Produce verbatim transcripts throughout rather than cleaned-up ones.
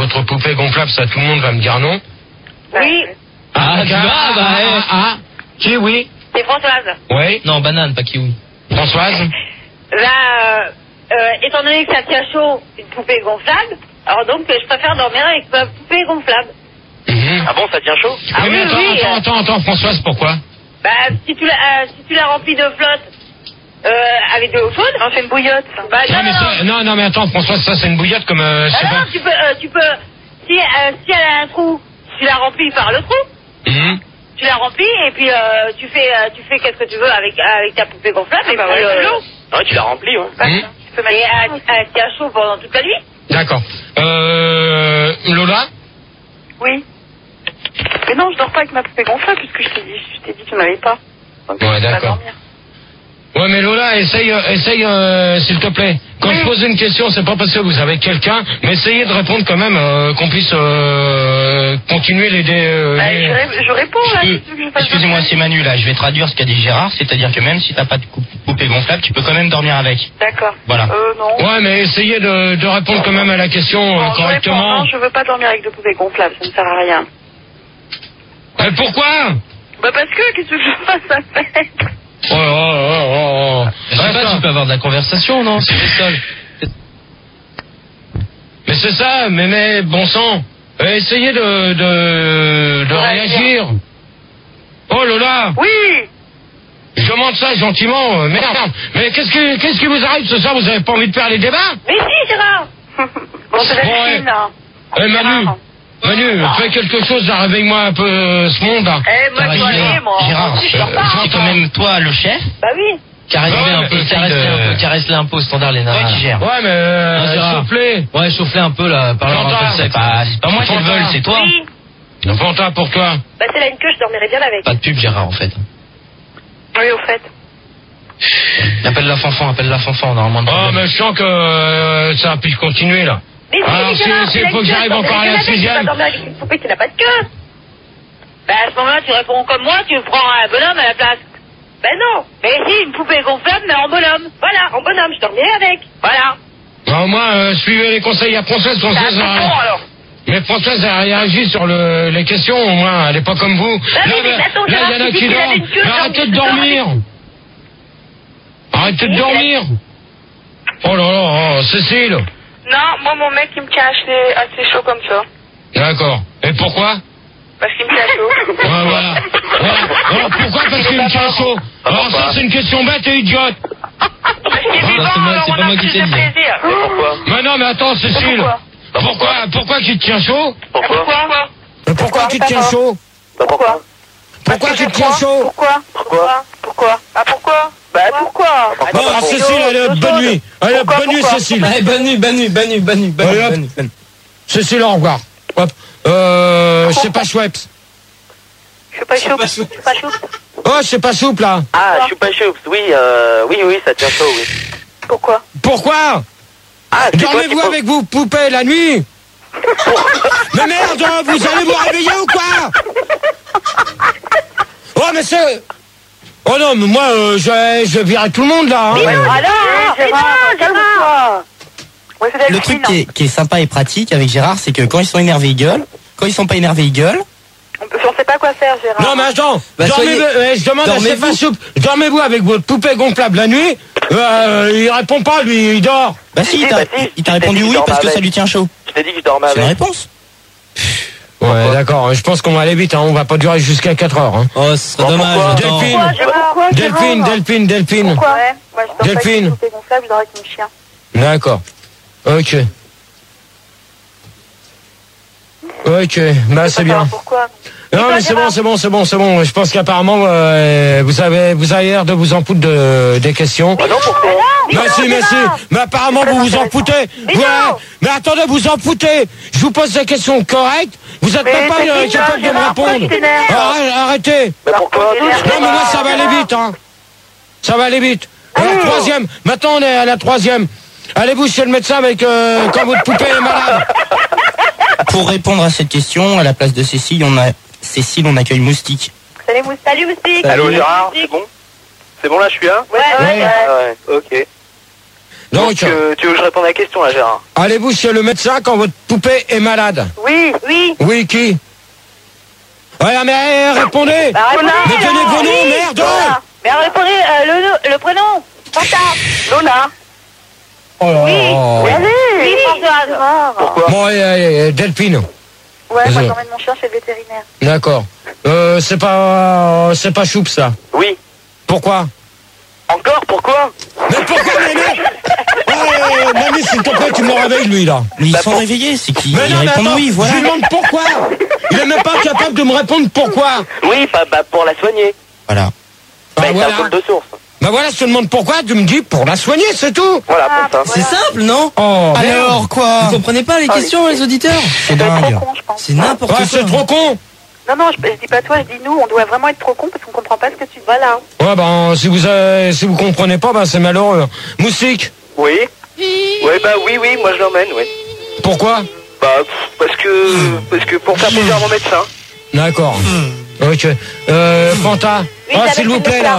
votre poupée gonflable, ça tout le monde va me dire non. Oui. Ah, tu vas, bah, ah, eh. ah, ah. Qui, oui? C'est Françoise. Oui. Non, banane, pas kiwi. Françoise? Là, euh, euh, étant donné que ça tient chaud, une poupée gonflable, alors donc je préfère dormir avec ma poupée gonflable. Mhm. Ah bon, ça tient chaud? Ah Oui, mais oui, attends, oui. attends, attends, attends, Françoise, pourquoi? Bah, si tu la, euh, si tu la remplis de flotte, euh, avec de l'eau chaude, on fait une bouillotte. Bah, non, non, mais non, ça- non, non, mais attends, Françoise, ça c'est une bouillotte comme, euh, je sais Ah non, pas. tu peux, euh, tu peux, si, euh, si elle a un trou, tu la remplis par le trou, Mhm. tu la remplis et puis euh, tu fais, euh, tu fais qu'est-ce que tu veux avec, avec ta poupée gonflable et bah puis ouais, euh, c'est l'eau. Ouais, tu l'as rempli, ouais. Mhm. Tu peux mettre, et elle, elle tient chaud pendant toute la nuit. D'accord. Euh, Lola? Oui. Mais non, je dors pas avec ma poupée gonflable puisque je t'ai dit, je t'ai dit que tu n'en avais pas. Donc, Ouais, je peux pas d'accord. dormir. Ouais, mais Lola, essaye, euh, essaye, euh, s'il te plaît. Quand Oui. je pose une question, c'est pas parce que vous avez quelqu'un, mais essayez de répondre quand même, euh, qu'on puisse euh, continuer les... dé- euh, Bah, les- je, ré- je réponds là. Je- qu'est-ce que tu veux que je fasse Excusez-moi, d'autre? c'est Manu là, je vais traduire ce qu'a dit Gérard, c'est-à-dire que même si t'as pas de coup- poupée gonflable, tu peux quand même dormir avec. D'accord. Voilà. Euh, non. Ouais, mais essayez de, de répondre quand même à la question euh, Non, je réponds, correctement. non, je veux pas dormir avec de poupées gonflables, ça ne sert à rien. Mais pourquoi? Bah parce que, qu'est-ce que je fasse à faire? Oh, oh, oh, oh, oh. Je sais pas, Attends. tu peux avoir de la conversation, non? C'est le seul. Mais c'est ça, mais, mais bon sang, euh, essayez de, de, de réagir. Oh Lola, Oui. je demande ça gentiment, euh, merde. Mais qu'est-ce qui, qu'est-ce qui vous arrive ce soir? Vous avez pas envie de faire les débats? Mais si, Gérard. Bon, c'est la Bon, ouais. Chine, hein. Eh Manu, Gérard. Manu, fais quelque chose, là, réveille-moi un peu euh, ce monde là. Eh, moi, je dois aller, moi. Gérard, Si je dors pas. euh, c'est quand même toi le chef. Bah oui. Caresse-les Ouais, un mais peu, essaye caresse-les de- un peu, caresse-les un peu au standard, les nanas. Ouais, qui gère. Ouais, mais euh, Non, Gérard. soufflez. Ouais, chauffe-les un peu là, parle un Fanta. peu de sexe. Bah, c'est pas moi qui le Fanta. veulent, c'est toi. Oui. Fanta pour toi. Bah c'est là une queue, je dormirais bien avec. Pas de pub, Gérard, en fait. Oui, au fait. Appelle la fanfan, appelle la fanfan, normalement. de Oh, problème. mais je sens que euh, ça a pu continuer là. Mais si, Alors, Gérard, c'est- c'est c'est là faut une que queue, j'arrive je encore à la dormirais bien avec, sixième. tu vas dormir avec une poupée qui n'a pas de queue. Bah à ce moment-là, tu réponds comme moi, tu prends un bonhomme à la place. Ben non. Mais si, une poupée gonflable, mais en bonhomme. Voilà, en bonhomme, je dormirais avec. Voilà. Bah, au moins, euh, suivez les conseils à Françoise. T'as un Françoise a- tonton, alors. Mais Françoise a réagi sur le, les questions, au moins, elle est pas comme vous. Bah là, oui, mais là, attends, là, il y en a Gérard, tu qui dis qu'il avait dorment. une queue, Mais genre, arrêtez de je dors dormir. Arrêtez de Oui, dormir. Oh là là, oh, Cécile. Non, moi, mon mec, il me tient assez, assez chaud comme ça. D'accord. Et pourquoi? Parce qu'il me tient chaud. Ouais, voilà. Voilà. Alors, pourquoi? Parce qu'il me tient chaud. Alors ça, c'est une question bête et idiote. Parce qu'il est Ah, vivant, c'est moi- alors c'est on pas a moi qui plus t'ai de dit. plaisir. Mais pourquoi? Mais non, mais attends, Cécile. Pourquoi? Pourquoi? Pourquoi tu te tiens chaud? Pourquoi? Pourquoi? Mais pourquoi tu te tiens chaud? Bah pourquoi? Pourquoi tu te tiens chaud? Pourquoi? Pourquoi? Pourquoi? Ah, pourquoi? Bah, pourquoi? Bon, alors, Cécile, allez, hop, bonne nuit. Allez, hop, bonne nuit, Cécile. Allez, bonne nuit, bonne nuit, bonne nuit, bonne nuit, bonne Allez, nuit, hop. bonne nuit, bonne nuit. Cécile, au revoir. Hop. Euh, c'est pas Schweppes. Je suis pas chaud. Je suis pas chaud. Oh, c'est pas souple, là. Ah, je suis pas choups. Oui, euh, oui, oui, ça tient chaud, oui. Pourquoi? Pourquoi? Ah, c'est toi qui Dormez-vous poses- avec vos poupées la nuit? Mais merde, vous allez vous réveiller ou quoi? Oh, mais c'est... Oh non, mais moi, euh, je, je virerai tout le monde, là. Hein. Mais non, alors, mais non, Gérard. Ouais, c'est Le truc qui est, qui est sympa et pratique avec Gérard, c'est que quand ils sont énervés, ils gueulent. Quand ils sont pas énervés, ils gueulent. On peut, on sait pas quoi faire, Gérard. Non, mais attends, Bah, dormez, soyez- euh, je demande à dormez-vous. Stéphane Soupe, dormez-vous avec votre poupée gonflable la nuit? Euh, il répond pas, lui, il dort. Bah si, Si, il t'a bah si, il t'a je t'ai répondu dit oui qu'il parce que dormait ça avec. lui tient chaud. Je t'ai dit que je dormais C'est une avec. réponse. Ouais, d'accord, je pense qu'on va aller vite, hein, on va pas durer jusqu'à quatre heures. Hein. Oh, ce serait Bon, dommage. pourquoi Attends. Delphine, Pourquoi, Gérard? Pourquoi, Delphine, Gérard? Delphine, Delphine. Pourquoi? Ouais, moi, je dors pas avec Delphine. une poupée gonflable, je dors avec mon chien. D'accord. Ok. Ok, bah c'est bien. Pourquoi? Non mais c'est bon, c'est bon, c'est bon, c'est bon. Je pense qu'apparemment euh, vous avez vous avez l'air de vous en foutre de, des questions. Bah non, pourquoi? Merci, merci. Mais apparemment vous vous en foutez. Ouais. Mais attendez, vous en foutez. Je vous pose des questions correctes. Vous êtes Mais même pas c'est euh, bizarre, capable de me Gérard, pourquoi répondre. tu t'énerves? Arrête- Arrêtez. Mais pourquoi? Non mais là ça va aller vite, hein. Ça va aller vite. À la troisième. Maintenant on est à la troisième. Allez-vous chez le médecin avec euh, quand votre poupée est malade. Pour répondre à cette question, à la place de Cécile, on a Cécile, on accueille Moustique. Salut, Moustique. Salut, Moustique. Allô Gérard, c'est bon? C'est bon là, je suis là? Ouais, ouais, Ouais. ouais. Ah ouais, ok. Donc, Donc, euh, tu veux que je réponde à la question, là, Gérard? allez-vous chez le médecin quand votre poupée est malade? Oui, oui. Oui, qui? Ouais, mais eh, répondez. Bah, répondez, Mais tenez alors. vos noms, Oui, merde. Lola. Mais répondez euh, le, le prénom. Fanta. Lola. Oh là Oui. là. Oui, Françoise. Pourquoi? Bon, eh, eh, Delphine. Ouais, moi Désolé. j'emmène mon chien chez le vétérinaire. D'accord. Euh, c'est pas, c'est pas choupe ça. Oui. Pourquoi? Encore? Pourquoi? Mais pourquoi, mais mais oh, mamie, s'il te plaît, tu me le réveilles, lui, là. Mais ils Bah, sont pour- réveillés, c'est qui Mais Ils non, mais répondent attends, oui, voilà. je lui demande pourquoi. Il est même pas capable de me répondre pourquoi. Oui, bah, bah, pour la soigner. Voilà. Bah, Bah, c'est voilà. un pôle de source. Bah voilà, je te demande pourquoi, tu me dis pour la soigner, c'est tout. Voilà, pour ça. C'est simple, non? Oh, Alors quoi? Vous comprenez pas les questions, les auditeurs? C'est C'est trop dingue. con, je pense. C'est n'importe Ouais, quoi. c'est trop con. Non, non, je, je dis pas toi, je dis nous, on doit vraiment être trop con parce qu'on comprend pas ce que tu dis. Voilà. Ouais, ben, si vous, euh, si vous comprenez pas, ben, c'est malheureux. Moustique, Oui. Oui, bah, oui, oui, moi je l'emmène, oui. pourquoi? Bah, pff, parce que, parce que pour faire plaisir à mon médecin. D'accord. Ok. Euh, Fanta. Oui, Ah, j'avais s'il vous fait plaît, le là.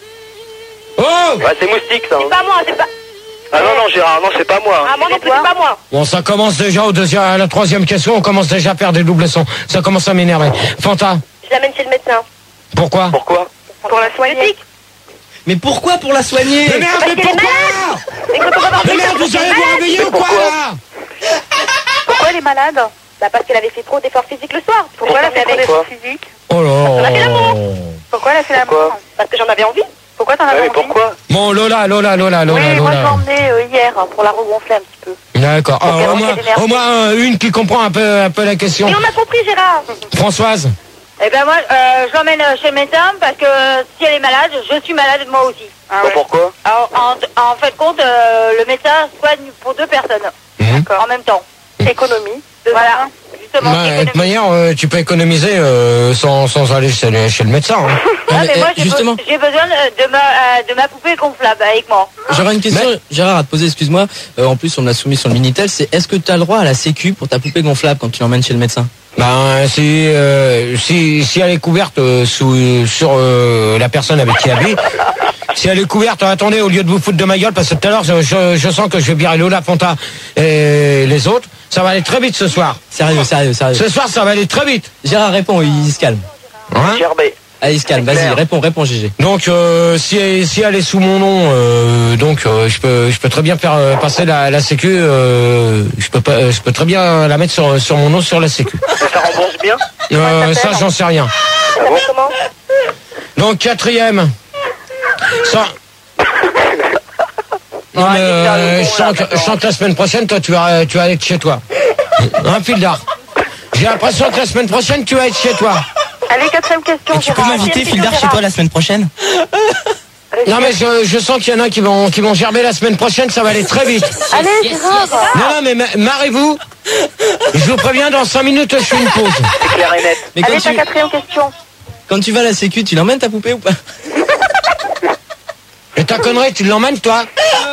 Oh! Ouais, c'est moustique, ça. C'est hein. pas moi, c'est pas. Ah non, non, Gérard, non, c'est pas moi. hein. Ah, moi non plus, c'est pas moi. Bon, ça commence déjà au deuxième, à la troisième question, on commence déjà à faire des doubles sons. Ça commence à m'énerver. Fanta, Je l'amène chez le médecin. pourquoi? Pourquoi? Pour la soigner. Mais pourquoi pour la soigner? Mais merde, mais qu'elle est pourquoi? Et que peut pas Mais merde, vous allez vous réveiller ou quoi, là? Pourquoi elle est malade? Bah, parce qu'elle avait fait trop d'efforts physiques le soir. Pourquoi elle a fait trop avec... d'efforts physiques? Oh là. Pourquoi elle a fait Pourquoi l'amour? Parce que j'en avais envie. Pourquoi t'en as Ouais, mais envie? pourquoi? Bon, Lola, Lola, Lola, Lola, Oui, moi je l'ai Lola. emmené euh, hier hein, pour la regonfler un petit peu. D'accord. Ah, qu'elle au moins, rentre d'énergie. au moins euh, une qui comprend un peu, un peu la question. Et on a compris, Gérard. Françoise. Eh ben moi, euh, je l'emmène chez le médecin parce que si elle est malade, je suis malade moi aussi. Ah Bah, ouais. pourquoi? Alors, en, en fait compte, euh, le médecin soigne pour deux personnes Mhm. en même temps. Économie. De Voilà, justement. Bah, de toute économie. manière, euh, tu peux économiser euh, sans, sans aller chez le, chez le médecin. Hein. Ouais, mais Euh, moi, euh, j'ai justement. be- j'ai besoin de, de ma, euh, de ma poupée gonflable avec moi. J'aurais une question, Gérard, à te poser, excuse-moi. Euh, en plus, on l'a soumis sur le Minitel. C'est est-ce que tu as le droit à la sécu pour ta poupée gonflable quand tu l'emmènes chez le médecin? Ben, si, euh, si, si elle est couverte euh, sous, sur euh, la personne avec qui elle vit, si elle est couverte, attendez, au lieu de vous foutre de ma gueule, parce que tout à l'heure, je, je, je sens que je vais virer Lola, Fanta et les autres, ça va aller très vite ce soir. Sérieux, sérieux, sérieux. Ce soir, ça va aller très vite. Gérard, réponds, il, il se calme. Hein. Gerbet. Allez, il se calme, C'est vas-y, clair. réponds, réponds, Gégé. Donc, euh, si, elle- si elle est sous mon nom, euh, donc euh, je peux, je peux très bien faire euh, passer la, la sécu. Euh, je peux pas, je peux très bien la mettre sur, sur mon nom sur la sécu. Ça rembourse bien? Euh, ça, j'en sais rien. Ah bon? Comment? Donc quatrième. Ça. Non, mais, euh, je sens que, je sens que la semaine prochaine, toi, tu vas, tu vas aller chez toi. Un fil d'art. J'ai l'impression que la semaine prochaine, tu vas être chez toi. Allez, quatrième question. Et tu peux Gérard. m'inviter, Fildar, chez toi la semaine prochaine? Non, mais je, je sens qu'il y en a qui vont, qui vont gerber la semaine prochaine, ça va aller très vite. Allez, Gérard. Non, non, mais ma- marrez-vous. Je vous préviens, dans cinq minutes, je fais une pause. C'est clair et net. Mais quand Allez, ta tu, quatrième question. quand tu vas à la sécu, tu l'emmènes ta poupée ou pas? Et ta connerie, tu l'emmènes, toi?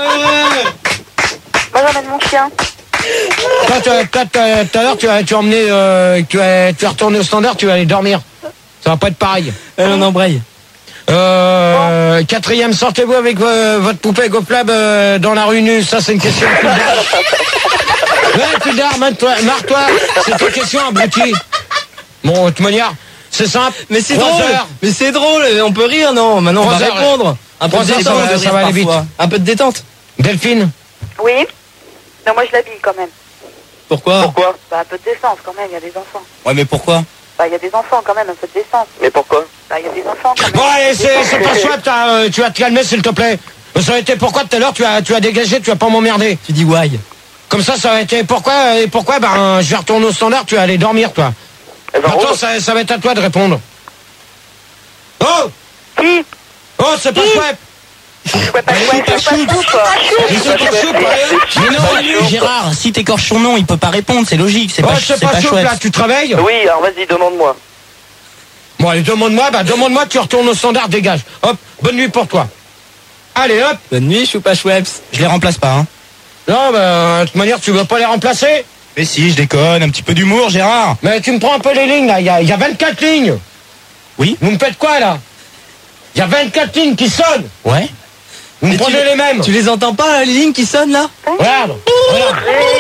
Moi j'emmène mon chien. Toi, toi, toi, toi, tout à l'heure, tu as, tu as emmené, euh, tu as, tu as retourné au standard, tu vas aller dormir. Ça va pas être pareil. Allez, on embraye. Euh, quatrième, sortez-vous avec euh, votre poupée gonflable euh, dans la rue nue. Ça, c'est une question de Fildar. Ouais, Fildar, marre-toi, marre-toi. C'est une question, abruti. Bon, de toute manière, c'est simple. Mais c'est Trois drôle. heures. Mais c'est drôle, on peut rire, non? Maintenant, on va Trois heures. répondre. Un peu de Trois heures, détente, ça va- de ça rire va aller vite. parfois. Un peu de détente. Delphine, Oui. Non, moi je l'habille quand même. Pourquoi? Pourquoi? Bah, un peu de décence quand même, il y a des enfants. Ouais, mais pourquoi? Bah, il y a des enfants quand même, un peu de décence. Mais pourquoi? Bah, il y a des enfants quand même. bon, allez, c'est c'est pas chouette, t'as, euh, tu vas te calmer, s'il te plaît. Ça aurait été pourquoi tout à l'heure, tu as, tu as dégagé, tu vas pas m'emmerder. Tu dis why? Comme ça, ça aurait été pourquoi, et pourquoi, ben, je vais retourner au standard, tu vas aller dormir, toi. Eh ben, Maintenant, Rose. ça, ça va être à toi de répondre. Oh! Qui? Oh, c'est pas chouette! Ouais, pas chouette, pas chouette. Mais c'est pas chouette, ouais. Mais non, Gérard, si t'écorches son nom, il peut pas répondre, c'est logique, c'est Oh, pas, c'est c'est pas pas chouette, chouette. là, tu travailles? Oui, alors vas-y, demande-moi. Bon, allez, demande-moi, bah, demande-moi, tu retournes au standard, dégage. Hop, bonne nuit pour toi. Allez, hop. Bonne nuit, Choupa Choueps. Je les remplace pas, hein. Non, bah, de toute manière, tu veux pas les remplacer? Mais si, je déconne, un petit peu d'humour, Gérard. Mais tu me prends un peu les lignes, là, il y a, il y a vingt-quatre lignes. Oui. Vous me faites quoi, là? Il y a vingt-quatre lignes qui sonnent. Ouais. Vous me Mais prenez tu- les mêmes. Tu les entends pas, les lignes qui sonnent là? Regarde, regarde.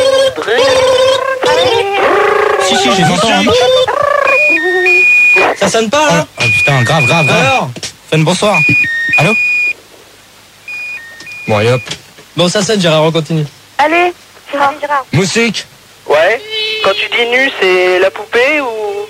Si, si, je les entends. hein. Ça sonne pas là? Oh putain, grave, grave, grave. Alors? Fun, bonsoir. Allô? Bon, allez hop. Bon, ça sonne, Gérard, on continue. Allez, Gérard. Gérard. Moussique. Ouais. Quand tu dis nu, c'est la poupée ou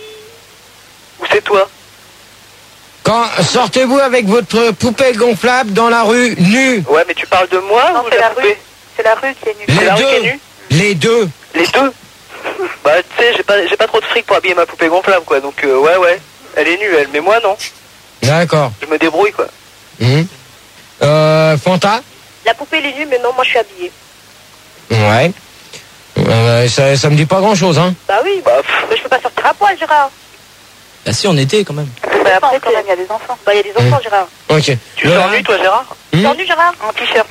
ou c'est toi? Quand sortez-vous avec votre poupée gonflable dans la rue nue? Ouais, mais tu parles de moi Non, ou c'est de la la poupée? rue. C'est la rue qui est nue. Les C'est la rue qui est deux. nue? Les deux. Les deux. Bah tu sais, j'ai pas j'ai pas trop de fric pour habiller ma poupée gonflable quoi. Donc euh, ouais ouais. Elle est nue elle, mais moi non. D'accord. Je me débrouille quoi. Hum. Euh, Fanta? La poupée elle est nue, mais non, moi je suis habillée. Ouais. Euh, ça, ça me dit pas grand-chose, hein. Bah oui, Bah pff, mais je peux pas sortir à poil, Gérard. Bah si, on était quand même. Bah après, quand même, il y a des enfants. Bah il y a des enfants, Gérard. Ok. tu Le- sors nu toi Gérard? Tu Hum. sors nu, Gérard? En t-shirt.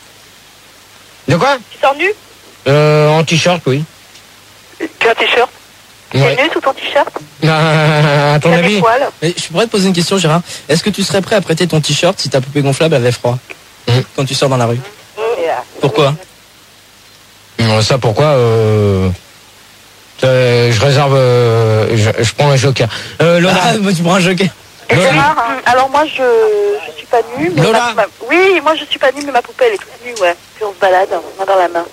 De quoi? Tu sors nu? Euh, en t-shirt, oui. Qu'un t-shirt? Ouais. T'es nu sous ton t-shirt? Euh, à ton T'as des avis? poils? Mais je pourrais te poser une question, Gérard. Est-ce que tu serais prêt à prêter ton t-shirt si ta poupée gonflable avait froid? Mhm. Quand tu sors dans la rue? Et, euh, Pourquoi? Non, ça pourquoi euh, euh, je réserve, euh, je, je prends un joker. Euh, Lola. Ah, bah, tu prends un joker. Et Lola. Gérard, hein, alors moi je je suis pas nue, mais Lola. ma- ma- oui, moi je suis pas nue, mais ma poupée elle est toute nue, ouais. Puis on se balade, main dans la main.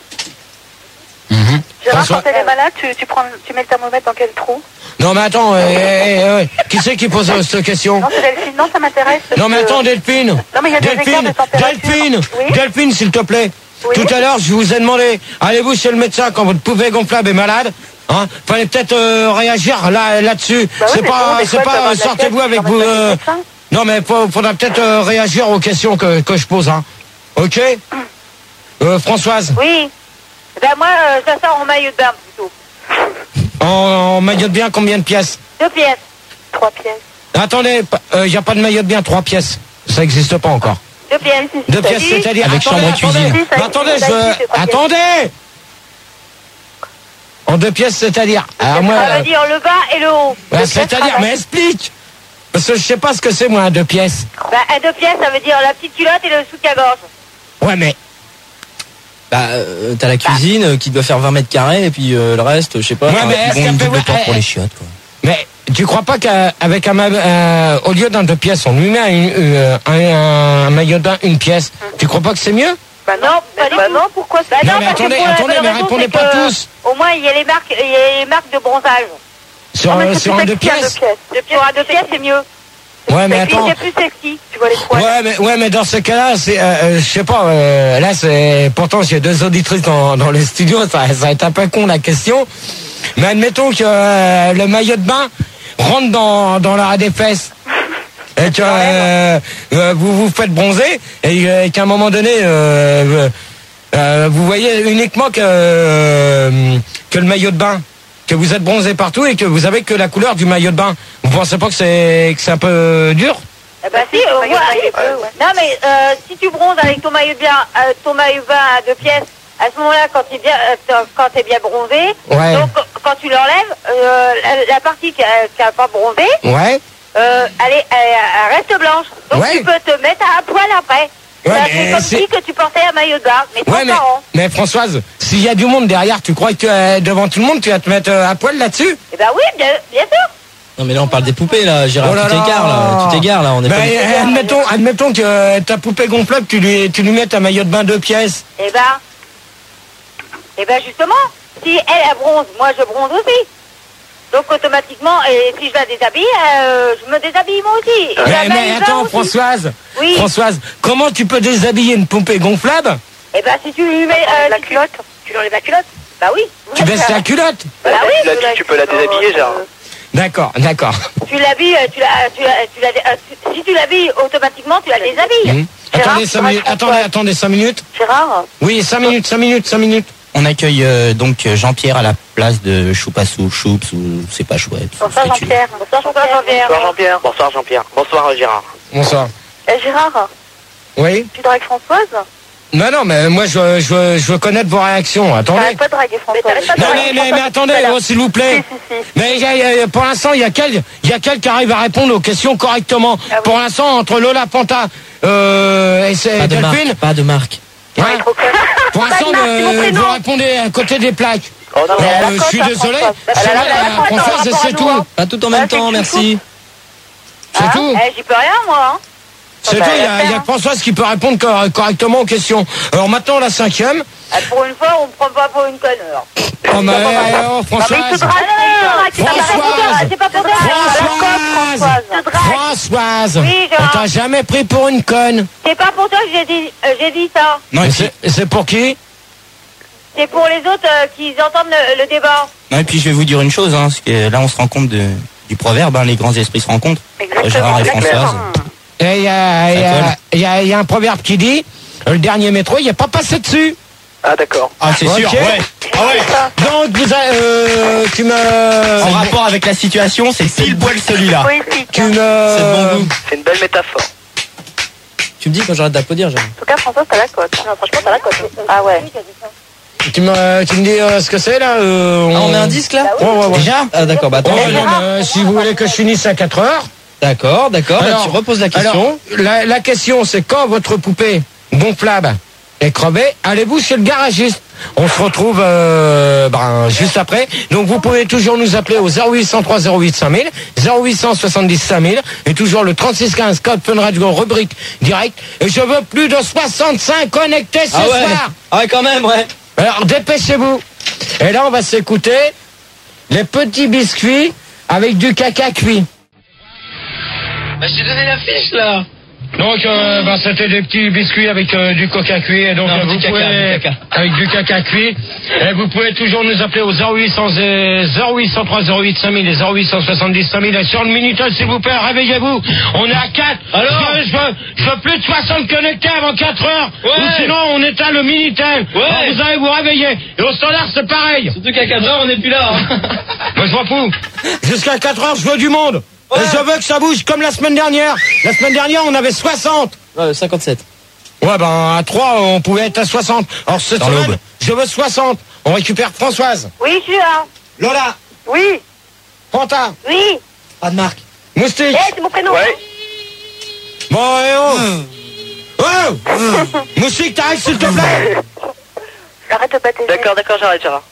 Mhm. Gérard, François. quand elle est malade, tu, tu prends, tu mets le thermomètre dans quel trou? Non mais attends, euh, euh, euh, qui c'est qui pose euh, cette question? Non, c'est Delphine. Non, ça m'intéresse. parce Non mais que- attends, Delphine. Non, mais il y a des écarts Delphine, de température. Delphine, Oui. Delphine, s'il te plaît. Oui. Tout à l'heure, je vous ai demandé, allez-vous chez le médecin quand votre poupée gonflable est malade? Hein, fallait peut-être euh, réagir là là-dessus. Bah oui, c'est mais pas, bon, des c'est fois, pas, t'as euh, de la sortez-vous tête, avec tu vous. emmènes pas euh, chez le médecin. Non mais faut, faudra peut-être euh, réagir aux questions que, que je pose. Hein. Ok. Euh, Françoise, Oui. Ben moi, euh, ça sort en maillot de bain plutôt. en, en maillot de bien, combien de pièces? Deux pièces. Trois pièces. Attendez, il n'y a pas de maillot de bien, trois pièces. Ça n'existe pas encore. Deux pièces. Deux pièces, Si. c'est-à-dire. Avec attendez, chambre et attendez, cuisine. Si, ça mais attendez, existe, je ça veux. existe, c'est trois Attendez. En deux pièces, c'est-à-dire. Alors moi, Ça veut dire le bas et le haut. ouais, Deux c'est-à-dire, pièces, mais explique. Parce que je sais pas ce que c'est moi, un deux pièces. Ben, à deux pièces, ça veut dire la petite culotte et le soutien-gorge. Ouais, mais. Bah, euh, t'as la cuisine euh, qui doit faire vingt mètres carrés et puis euh, le reste, je sais pas. Ouais, enfin, mais Ils est-ce vont une qu'elle double fait- porte pour eh, les chiottes, quoi. Mais tu crois pas qu'avec un, ma- euh, au lieu d'un deux pièces, on lui met une- euh, un, un maillot de bain, une pièce. Tu crois pas que c'est mieux? Bah non, pas du bah tout. non, pourquoi bah Non, non, mais parce que attendez, pour la attendez, bonne mais raison, répondez c'est pas que, tous. Au moins, il y a les marques, il y a les marques de bronzage. Sur, euh, sur un deux pièces? Deux pièces, à deux pièces, c'est mieux. Ouais, mais Sexy, attends. c'est plus sexy. Tu vois les poils. Ouais, mais, ouais, mais dans ce cas-là, c'est, euh, euh, je sais pas, euh, là, c'est, pourtant, j'ai deux auditrices dans, dans les studios, ça, ça va être un peu con, la question. Mais admettons que euh, le maillot de bain rentre dans, dans la des fesses. Et que euh, euh, vous vous faites bronzer, et, euh, et qu'à un moment donné, euh, euh, vous voyez uniquement que, euh, que le maillot de bain, que vous êtes bronzé partout et que vous avez que la couleur du maillot de bain. Vous pensez pas que c'est, que c'est un peu dur? Eh ben si, euh, maillot de ouais, bain, il est bleu, ouais. Non mais euh, si tu bronzes avec ton maillot de bain, euh, ton maillot de bain à deux pièces, à ce moment-là, quand tu es bien, euh, t'as- quand t'es bien bronzé, Ouais. donc quand tu l'enlèves, euh, la, la partie qui n'a pas bronzé, Ouais. euh, elle, est, elle, elle reste blanche. Donc Ouais. tu peux te mettre à un poil après. Ouais, Ça, mais c'est comme c'est- si que tu portais un maillot de bain, mais Ouais, mais, transparent. mais Françoise, s'il y a du monde derrière, tu crois que euh, devant tout le monde, tu vas te mettre euh, à poil là-dessus? Eh ben oui, bien, bien sûr. Non mais là on parle des poupées là, Gérard, Oh là tu t'égares là, là. tu t'égares là, on est Ben, pas... euh, admettons, admettons que euh, ta poupée gonflable, tu lui, tu lui mets ta maillot de bain deux pièces. Eh ben, eh ben justement, si elle, elle bronze, moi je bronze aussi. Donc automatiquement, et si je la déshabille, euh, je me déshabille moi aussi. Et la Mais, mais maillot de bain attends, aussi. Françoise, Oui. Françoise, comment tu peux déshabiller une poupée gonflable? Eh ben si tu lui mets euh, la si tu- tu lui enlèves la culotte. Bah oui. Tu baisses la culotte? Bah oui. Tu l'as dit, tu peux la déshabiller, genre. D'accord, d'accord. Tu l'habilles, euh, tu la, tu la, tu la, euh, tu- si tu l'habilles automatiquement, tu la déshabilles. Hum. Gérard, Attendez cinq tu minutes, racontes attendez, quoi attendez cinq minutes. Gérard, Oui, cinq minutes, cinq minutes, cinq minutes. On accueille euh, donc euh, Jean-Pierre à la place de Choupassou, Choups, ou c'est pas chouette. bonsoir ce que tu veux. Jean-Pierre. Bonsoir Jean-Pierre. Bonsoir Jean-Pierre. Bonsoir Jean-Pierre. Bonsoir euh, Gérard. Bonsoir. Eh, Gérard, Oui? tu dragues Françoise? Non, non, mais moi, je, veux- je, veux- je veux connaître vos réactions. Attendez. T'arrêtes pas de draguer Françoise. Mais t'arrêtes pas de Non, draguer mais, mais, mais Françoise attendez, tout à l'heure. oh, s'il vous plaît. Si, si, si. Mais il y a- il y a- pour l'instant, il y a quel, il y a quel qui arrive à répondre aux questions correctement. Ah oui. Pour l'instant, entre Lola Panta, euh, et c'est Pas de Delphine. marque, pas de marque. Hein Il est trop con. Pour l'instant, Pas de marque, c'est mon euh, prénom. vous répondez à côté des plaques. Oh non, Mais Alors, elle a euh, la je suis cote, désolé. la Françoise. C'est Elle a la la cote, Françoise et par rapport c'est à nous, tout. hein. Pas tout en même Ah, c'est temps, que tu merci. C'est Hein tout. Eh, j'y peux rien, moi. Hein. C'est bah, tout. Il y elle a a, fait, il y a hein. que Françoise qui peut répondre cor- correctement aux questions. Alors maintenant, la cinquième. Ah, pour une fois, on me prend pas pour une conne, alors. Oh, mais, oh, Non, mais il te Françoise. drague, c'est pas pour toi, c'est pas pour toi. Françoise. Je te drague. Françoise. Oui, On Gérard. t'a jamais pris pour une conne. C'est pas pour toi que j'ai dit, euh, j'ai dit ça. Non, et Et puis, c'est c'est pour qui? C'est pour les autres euh, qui entendent le, le débat. non, et puis je vais vous dire une chose, hein, parce que là on se rend compte de, du proverbe, hein, les grands esprits se rencontrent. Gérard et Françoise. Et il y a, il y a- colle. il y a- il y a un proverbe qui dit, le dernier métro, il n'est pas passé dessus. Ah d'accord. Ah, c'est Ok. sûr, ouais. Ah ouais. Donc, vous avez, euh, tu me... En rapport avec la situation, c'est pile poil celui-là. Oui, si. Tu me... C'est de bon goût. C'est une belle métaphore. Tu me dis quand j'arrête d'applaudir, Gérard. En tout cas, François, t'as la cote. Non, franchement, t'as la cote. Ah ouais. Tu me, tu me dis euh, ce que c'est là euh, Ah, on met un disque là Ouais, ouais, ouais. Déjà Ah d'accord, bah attends. Oh, je- non, mais, euh, si vous voulez que je finisse à quatre heures. D'accord, d'accord, bah, Alors, tu reposes la question. Alors, la, la question, c'est quand votre poupée gonflable est crevée, allez-vous chez le garagiste? On se retrouve euh, ben, juste après. Donc, vous pouvez toujours nous appeler au zéro huit cent trois zéro huit cinq mille, zéro huit cent soixante-dix cinq mille, et toujours le trente-six quinze code Fun Radio rubrique direct. Et je veux plus de soixante-cinq connectés ce Ah ouais. soir. Ah ouais, quand même, ouais. Alors, dépêchez-vous. Et là, on va s'écouter les petits biscuits avec du caca cuit. Bah, j'ai donné la fiche, là. Donc, euh, bah, c'était des petits biscuits avec euh, du coca cuit. Et donc, Non, euh, du vous caca, pouvez, du caca. avec du caca cuit. Et vous pouvez toujours nous appeler au zéro huit cent trois zéro huit cinq mille et zéro huit cent soixante-dix cinq mille. Et sur le Minitel, s'il vous plaît, réveillez-vous. On est à quatre. Alors je, veux, je, veux, je veux plus de soixante connectés avant quatre heures. Ouais. Ou sinon, on éteint le Minitel. Ouais. Alors, vous allez vous réveiller. Et au standard, c'est pareil. Surtout qu'à quatre heures, on n'est plus là. Hein. Moi, je m'en fous. Jusqu'à quatre heures, je veux du monde. Et je veux que ça bouge comme la semaine dernière. La semaine dernière, on avait soixante. Ouais, cinquante-sept. Ouais, ben, à trois, on pouvait être à soixante. Alors, cette Dans semaine, l'aube. je veux soixante. On récupère Françoise, Oui, je suis là. Lola, Oui, Fanta, oui. Pas de marque. Moustique. Eh, c'est mon prénom. Ouais. Bon, et oh. Oh. Moustique, t'arrêtes, s'il te plaît. Arrête de battre. D'accord, d'accord, j'arrête, Gérard.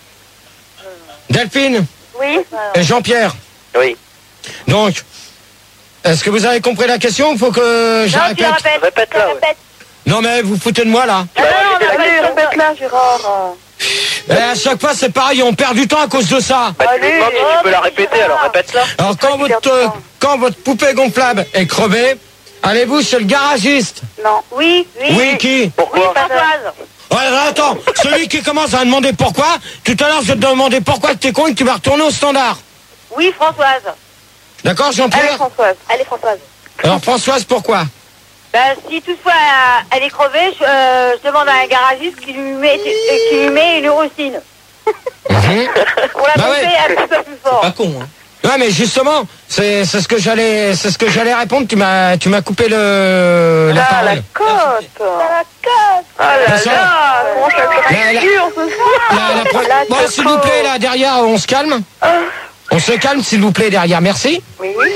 Delphine Oui. et Jean-Pierre. Oui. Donc, est-ce que vous avez compris la question? Il faut que je Non, la tu la répète. répètes. Répète Tu la là, ouais. répètes. Non, mais vous foutez de moi, là. Ah non, non, répéter la allez, question. répète là, Gérard. Et à chaque fois, c'est pareil, on perd du temps à cause de ça. Bah, tu lui Allez, demandes si oh, tu peux la mais répéter, Gérard. alors répète là. Alors, quand toi qui votre, perds du temps. quand votre poupée gonflable est crevée, allez-vous chez le garagiste? Non. Oui, oui. Oui, qui? Oui, Pourquoi Françoise. Ouais, alors, attends, celui qui commence à demander pourquoi, tout à l'heure je vais te demander pourquoi que t'es con et que tu vas retourner au standard. Oui, Françoise. D'accord, Allez, Jean-Pierre? Françoise. Allez, Françoise. Alors, Françoise, pourquoi? Ben, si toutefois euh, elle est crevée, je, euh, je demande à un garagiste qui lui met, euh, qui lui met une rustine. Pour la Bah monter ouais. un petit peu plus fort. Pas con, hein. Ouais, mais justement, c'est c'est ce que j'allais c'est ce que j'allais répondre. Tu m'as tu m'as coupé le la parole. cote. La cote. Ah De là toute façon, Ah, comment ça La- la- dur ce soir. la- la pro- La Bon, s'il vous plaît, là derrière, on se calme. On se calme, s'il vous plaît, derrière. Merci. Oui, oui.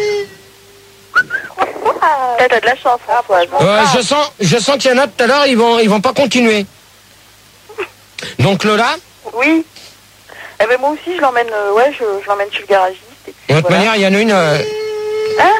T'as de la chance, Françoise. Euh, je sens je sens qu'il y en a tout à l'heure, ils vont ils vont pas continuer. Donc Lola, Oui. Eh ben moi aussi je l'emmène, euh, ouais, je, je l'emmène chez le garagiste. Et puis, de toute voilà. manière, il y en a une. euh, Hein?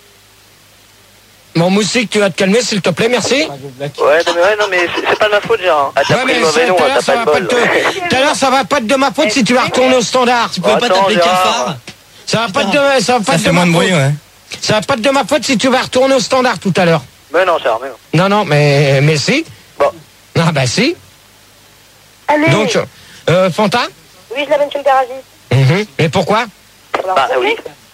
Bon, Moustique, tu vas te calmer, s'il te plaît, merci. Ouais, non, mais, ouais, non, mais c'est c'est pas de ma faute, Gérard. Ah, t'as Ouais, pris mais le mauvais c'est- nom, tout à hein, l'heure, t'as ça pas va de pas bol. te- tout à l'heure, ça va pas être de ma faute si tu vas retourner au standard. Tu peux pas Attends, t'appeler Gérard. cafard? Ça va pas être de, ça va pas Ça être fait de moins ma de bruit, faute. ouais. Ça va pas être de ma faute si tu vas retourner au standard tout à l'heure. Mais non, Gérard, mais non. Non, non, mais, mais si. Bon. Ah, bah si. Allez. Donc, euh, Fanta? Oui, je l'amène chez le garagiste. Mhm. Et pourquoi? Bah oui.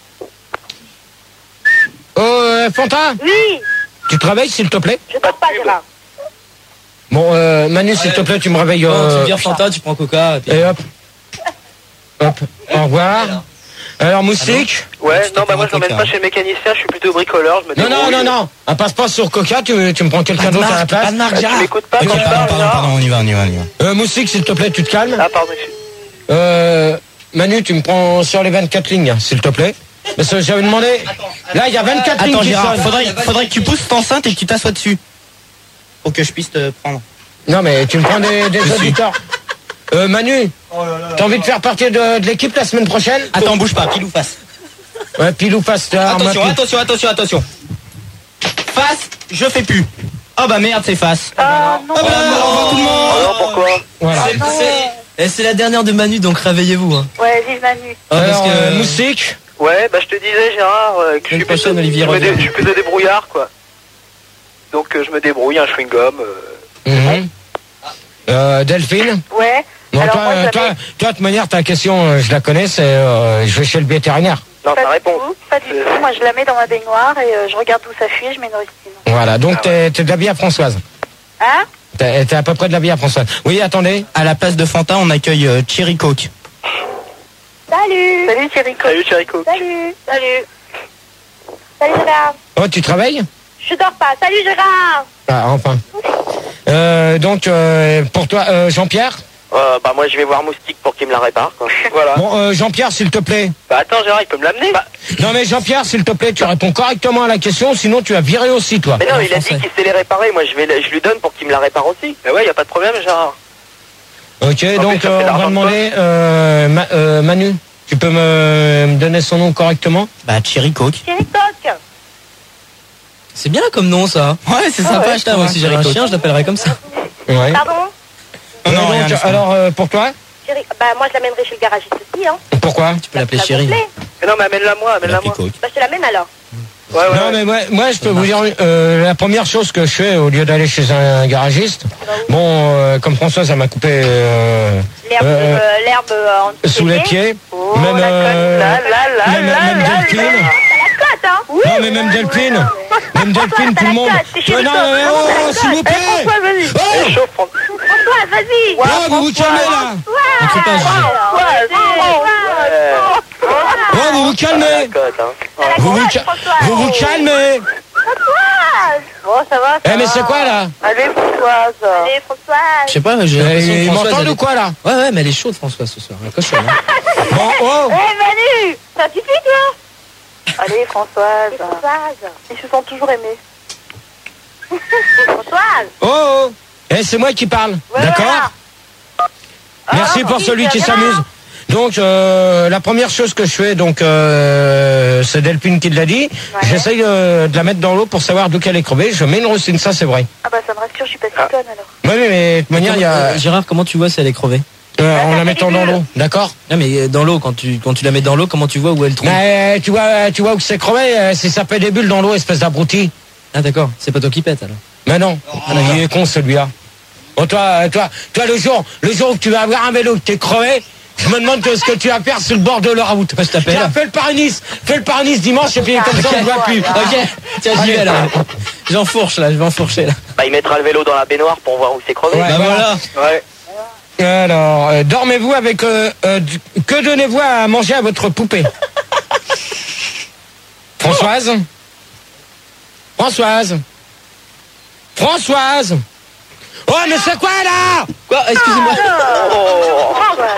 Oh, euh, Fanta? Oui. Tu te réveilles, s'il te plaît? Je dors pas, Gérard. Bon, euh, Manu, s'il te plaît, tu me réveilles. Non, tu Euh, me vires Fanta, tu prends Coca. Et puis... et hop. Hop. Au revoir. Alors, Moustique? Ouais, Tu te non, bah prends moi un je l'emmène coca. pas chez le mécanicien, je suis plutôt bricoleur, je me Non, non, débrouille. non, non. On passe pas sur Coca, tu, tu me prends quelqu'un d'autre à la place. Pas de marque, Ah, tu Gérard. m'écoutes pas Ok, quand je pardon, parle, pardon, Gérard pardon, on y va, on y va, on y va. Euh, Moustique, s'il te plaît, tu te calmes. Ah, pardon, monsieur. Euh, Manu, tu me prends sur les vingt-quatre lignes, s'il te plaît. Parce que j'avais demandé. Là, il y a vingt-quatre lignes Attends qui Gérard, sonnent. faudrait, faudrait que tu pousses cette enceinte et que tu t'assoies dessus. Pour que je puisse te prendre. Non, mais tu me prends des, des auditeurs. Euh, Manu, t'as envie de faire partie de, de l'équipe la semaine prochaine? Attends, bouge pas, pile ou face. Ouais, pile ou face. Attention, attention, attention, attention. Face, je fais plus. Oh bah merde, c'est face. Ah non. Oh bah, au revoir tout le monde. Alors pourquoi? Voilà. C'est- c'est- eh, c'est la dernière de Manu, donc réveillez-vous. Hein. Ouais, vive Manu. Ah, parce Alors, que euh, Moustique. Ouais, bah je te disais Gérard euh, que je Semaine suis, plutôt, prochaine, Olivier je, me dé- revient. je suis plutôt débrouillard quoi. Donc euh, je me débrouille, un chewing-gum. Euh... Mhm. Euh, Delphine. Ouais. Bon, Alors toi, moi, euh, je toi, l'avais- toi, de toute manière, ta question, euh, je la connais, c'est euh, je vais chez le vétérinaire. Non, Pas ta du réponse. tout, pas du tout. Moi, je la mets dans ma baignoire et euh, je regarde d'où ça fuit et je mets une rustine. Voilà, donc t'es t'es de la vie à Françoise. Hein? T'es t'es à peu près de la vie à Françoise. Oui, attendez. À la place de Fanta, on accueille euh, Cherry Coke. Salut. Salut, Thierry Coq. Salut Chérico. Salut. Salut. Salut, Gérard. Oh, tu travailles? Je dors pas. Salut, Gérard. Ah, enfin. Euh, donc, euh, pour toi, euh, Jean-Pierre. Euh, bah moi je vais voir Moustique pour qu'il me la répare quoi. Voilà. Bon, euh, Jean-Pierre, s'il te plaît. Bah attends Gérard, il peut me l'amener bah, Non, mais Jean-Pierre, s'il te plaît, tu réponds correctement à la question, sinon tu vas virer aussi, toi. Mais non, en il a français. dit qu'il sait les réparer, moi je, vais, le- je lui donne pour qu'il me la répare aussi. Bah ouais, y a pas de problème Gérard. Ok, En donc plus, ça euh, fait on va l'argent de demander, euh, Ma- euh, Manu, tu peux me, me donner son nom correctement? Bah Cherry Coke. Thierry Coq. c'est bien comme nom, ça. Ouais, c'est sympa, je Putain, moi, si j'avais un chien, je l'appellerais comme ça. Ouais. Pardon? Euh, Non, rien, donc, laisse-moi. alors, euh, pour toi? Thierry... Bah, moi, je l'amènerai chez le garagiste aussi, hein. Pourquoi? Tu peux l'appeler Ça Chérie. vous plaît? Mais non, mais amène-la moi, amène-la moi. Coke. Bah, je te l'amène alors. Ouais, ouais. Non, mais moi, moi je peux vous dire, euh, la première chose que je fais, au lieu d'aller chez un garagiste, bon, euh, comme Françoise, elle m'a coupé euh, L'herbe, euh, euh, l'herbe euh, en dessous sous les pieds. Oh, même, la euh, cote, là, là, là, même, là, même là, Delphine. là, là. T'as la cote, hein? Oui. Non, mais même Delphine. Même Delphine, tout le monde. François, Euh, non, t'as la mais cote, oh, t'as la s'il vous cote. plaît. Eh, François, vas-y. Oh, Eh, chauffe, Fran- François, vas-y. oh, vous vous calmez là. On fait pas, Oh, vous vous calmez. la cote, hein. Vous vous, ca- vous vous calmez. Bon, ça va, ça Eh, mais va. c'est quoi là? Allez, Françoise. Allez, Françoise. Je sais pas, j'ai l'impression que Ils Françoise, m'entendent elle est- ou quoi là? Ouais, ouais, mais elle est chaude, Françoise, ce soir. Elle est cochonne, hein. Bon, oh. Eh, Manu, ça suffit, toi? Allez, Françoise. Françoise. Ils se sont toujours aimés. Françoise. Oh, oh. Eh, c'est moi qui parle. Ouais, D'accord? voilà. Merci Ah, pour oui, celui c'est qui bien. s'amuse. Donc, euh, la première chose que je fais, donc, euh, c'est Delphine qui l'a dit. Ouais. J'essaye euh, de la mettre dans l'eau pour savoir d'où qu'elle est crevée. Je mets une rustine, ça c'est vrai. Ah bah ça me rassure, je suis pas si conne alors. Oui, oui, mais de toute manière, il y a, Euh, Gérard, comment tu vois si elle est crevée? euh, en t'as la mettant fait dans les l'eau, d'accord? Non, mais euh, dans l'eau, quand tu, quand tu la mets dans l'eau, comment tu vois où elle trompe? Mais tu vois, tu vois où c'est crevé, euh, c'est ça fait des bulles dans l'eau, espèce d'abruti. Ah, d'accord, c'est pas toi qui pète alors. Mais non, ah, il est con celui-là. Bon, toi, toi, toi, le jour, le jour où tu vas avoir un vélo que t'es crevé, je me demande ce que tu vas faire sur le bord de la route. je t'appelle. Tiens, fais le Paris-Nice, fais le Paris-Nice dimanche et puis comme ça on ne voit plus. Ok, tiens, j'y vais là. J'enfourche là, je vais enfourcher là. Bah il mettra le vélo dans la baignoire pour voir où c'est crevé. Ouais. Bah voilà. Ouais. Alors, euh, dormez-vous avec... euh, euh, du- que donnez-vous à manger à votre poupée? Françoise? Françoise? Françoise? Oh, mais c'est quoi là? Quoi? Excusez-moi. Oh.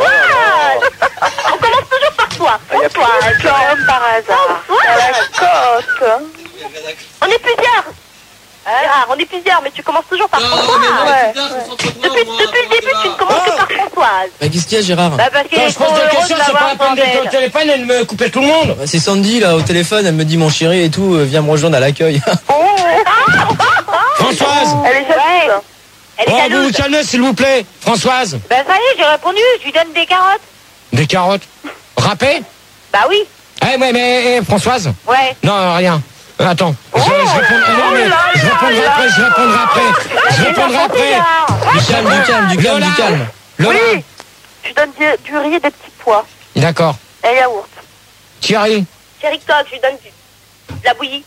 On commence toujours par toi. Ah, y a Françoise, comme par hasard. La cote. On est plusieurs. Gérard, on est plusieurs, mais tu commences toujours par Françoise. Ouais. Depuis, depuis le début, tu ne commences que par Françoise. Bah, qu'est-ce qu'il y a, Gérard? Bah parce qu'il Quand est je trop pose des heureux questions, de c'est pas l'avoir la peine sans d'être au elle. téléphone et de me couper tout le monde. Bah, c'est Sandy là au téléphone, elle me dit mon chéri et tout, euh, viens me rejoindre à l'accueil. Françoise? Elle est jalouse. Elle est Oh, vous vous jalouse. calmez s'il vous plaît. Françoise? Bah ça y est, j'ai répondu, je lui donne des carottes. Des carottes. Râpées? Bah oui, Eh, ouais, mais eh, Françoise? ouais. Non, rien. Euh, Attends, je, je réponds, non, mais je répondrai après, je répondrai après, je répondrai après. Du calme, du calme, du calme, du calme. Lola, Oui, je lui donne du, du riz et des petits pois. d'accord. Et yaourt. Thierry, Thierry Coq, je lui donne du, de la bouillie.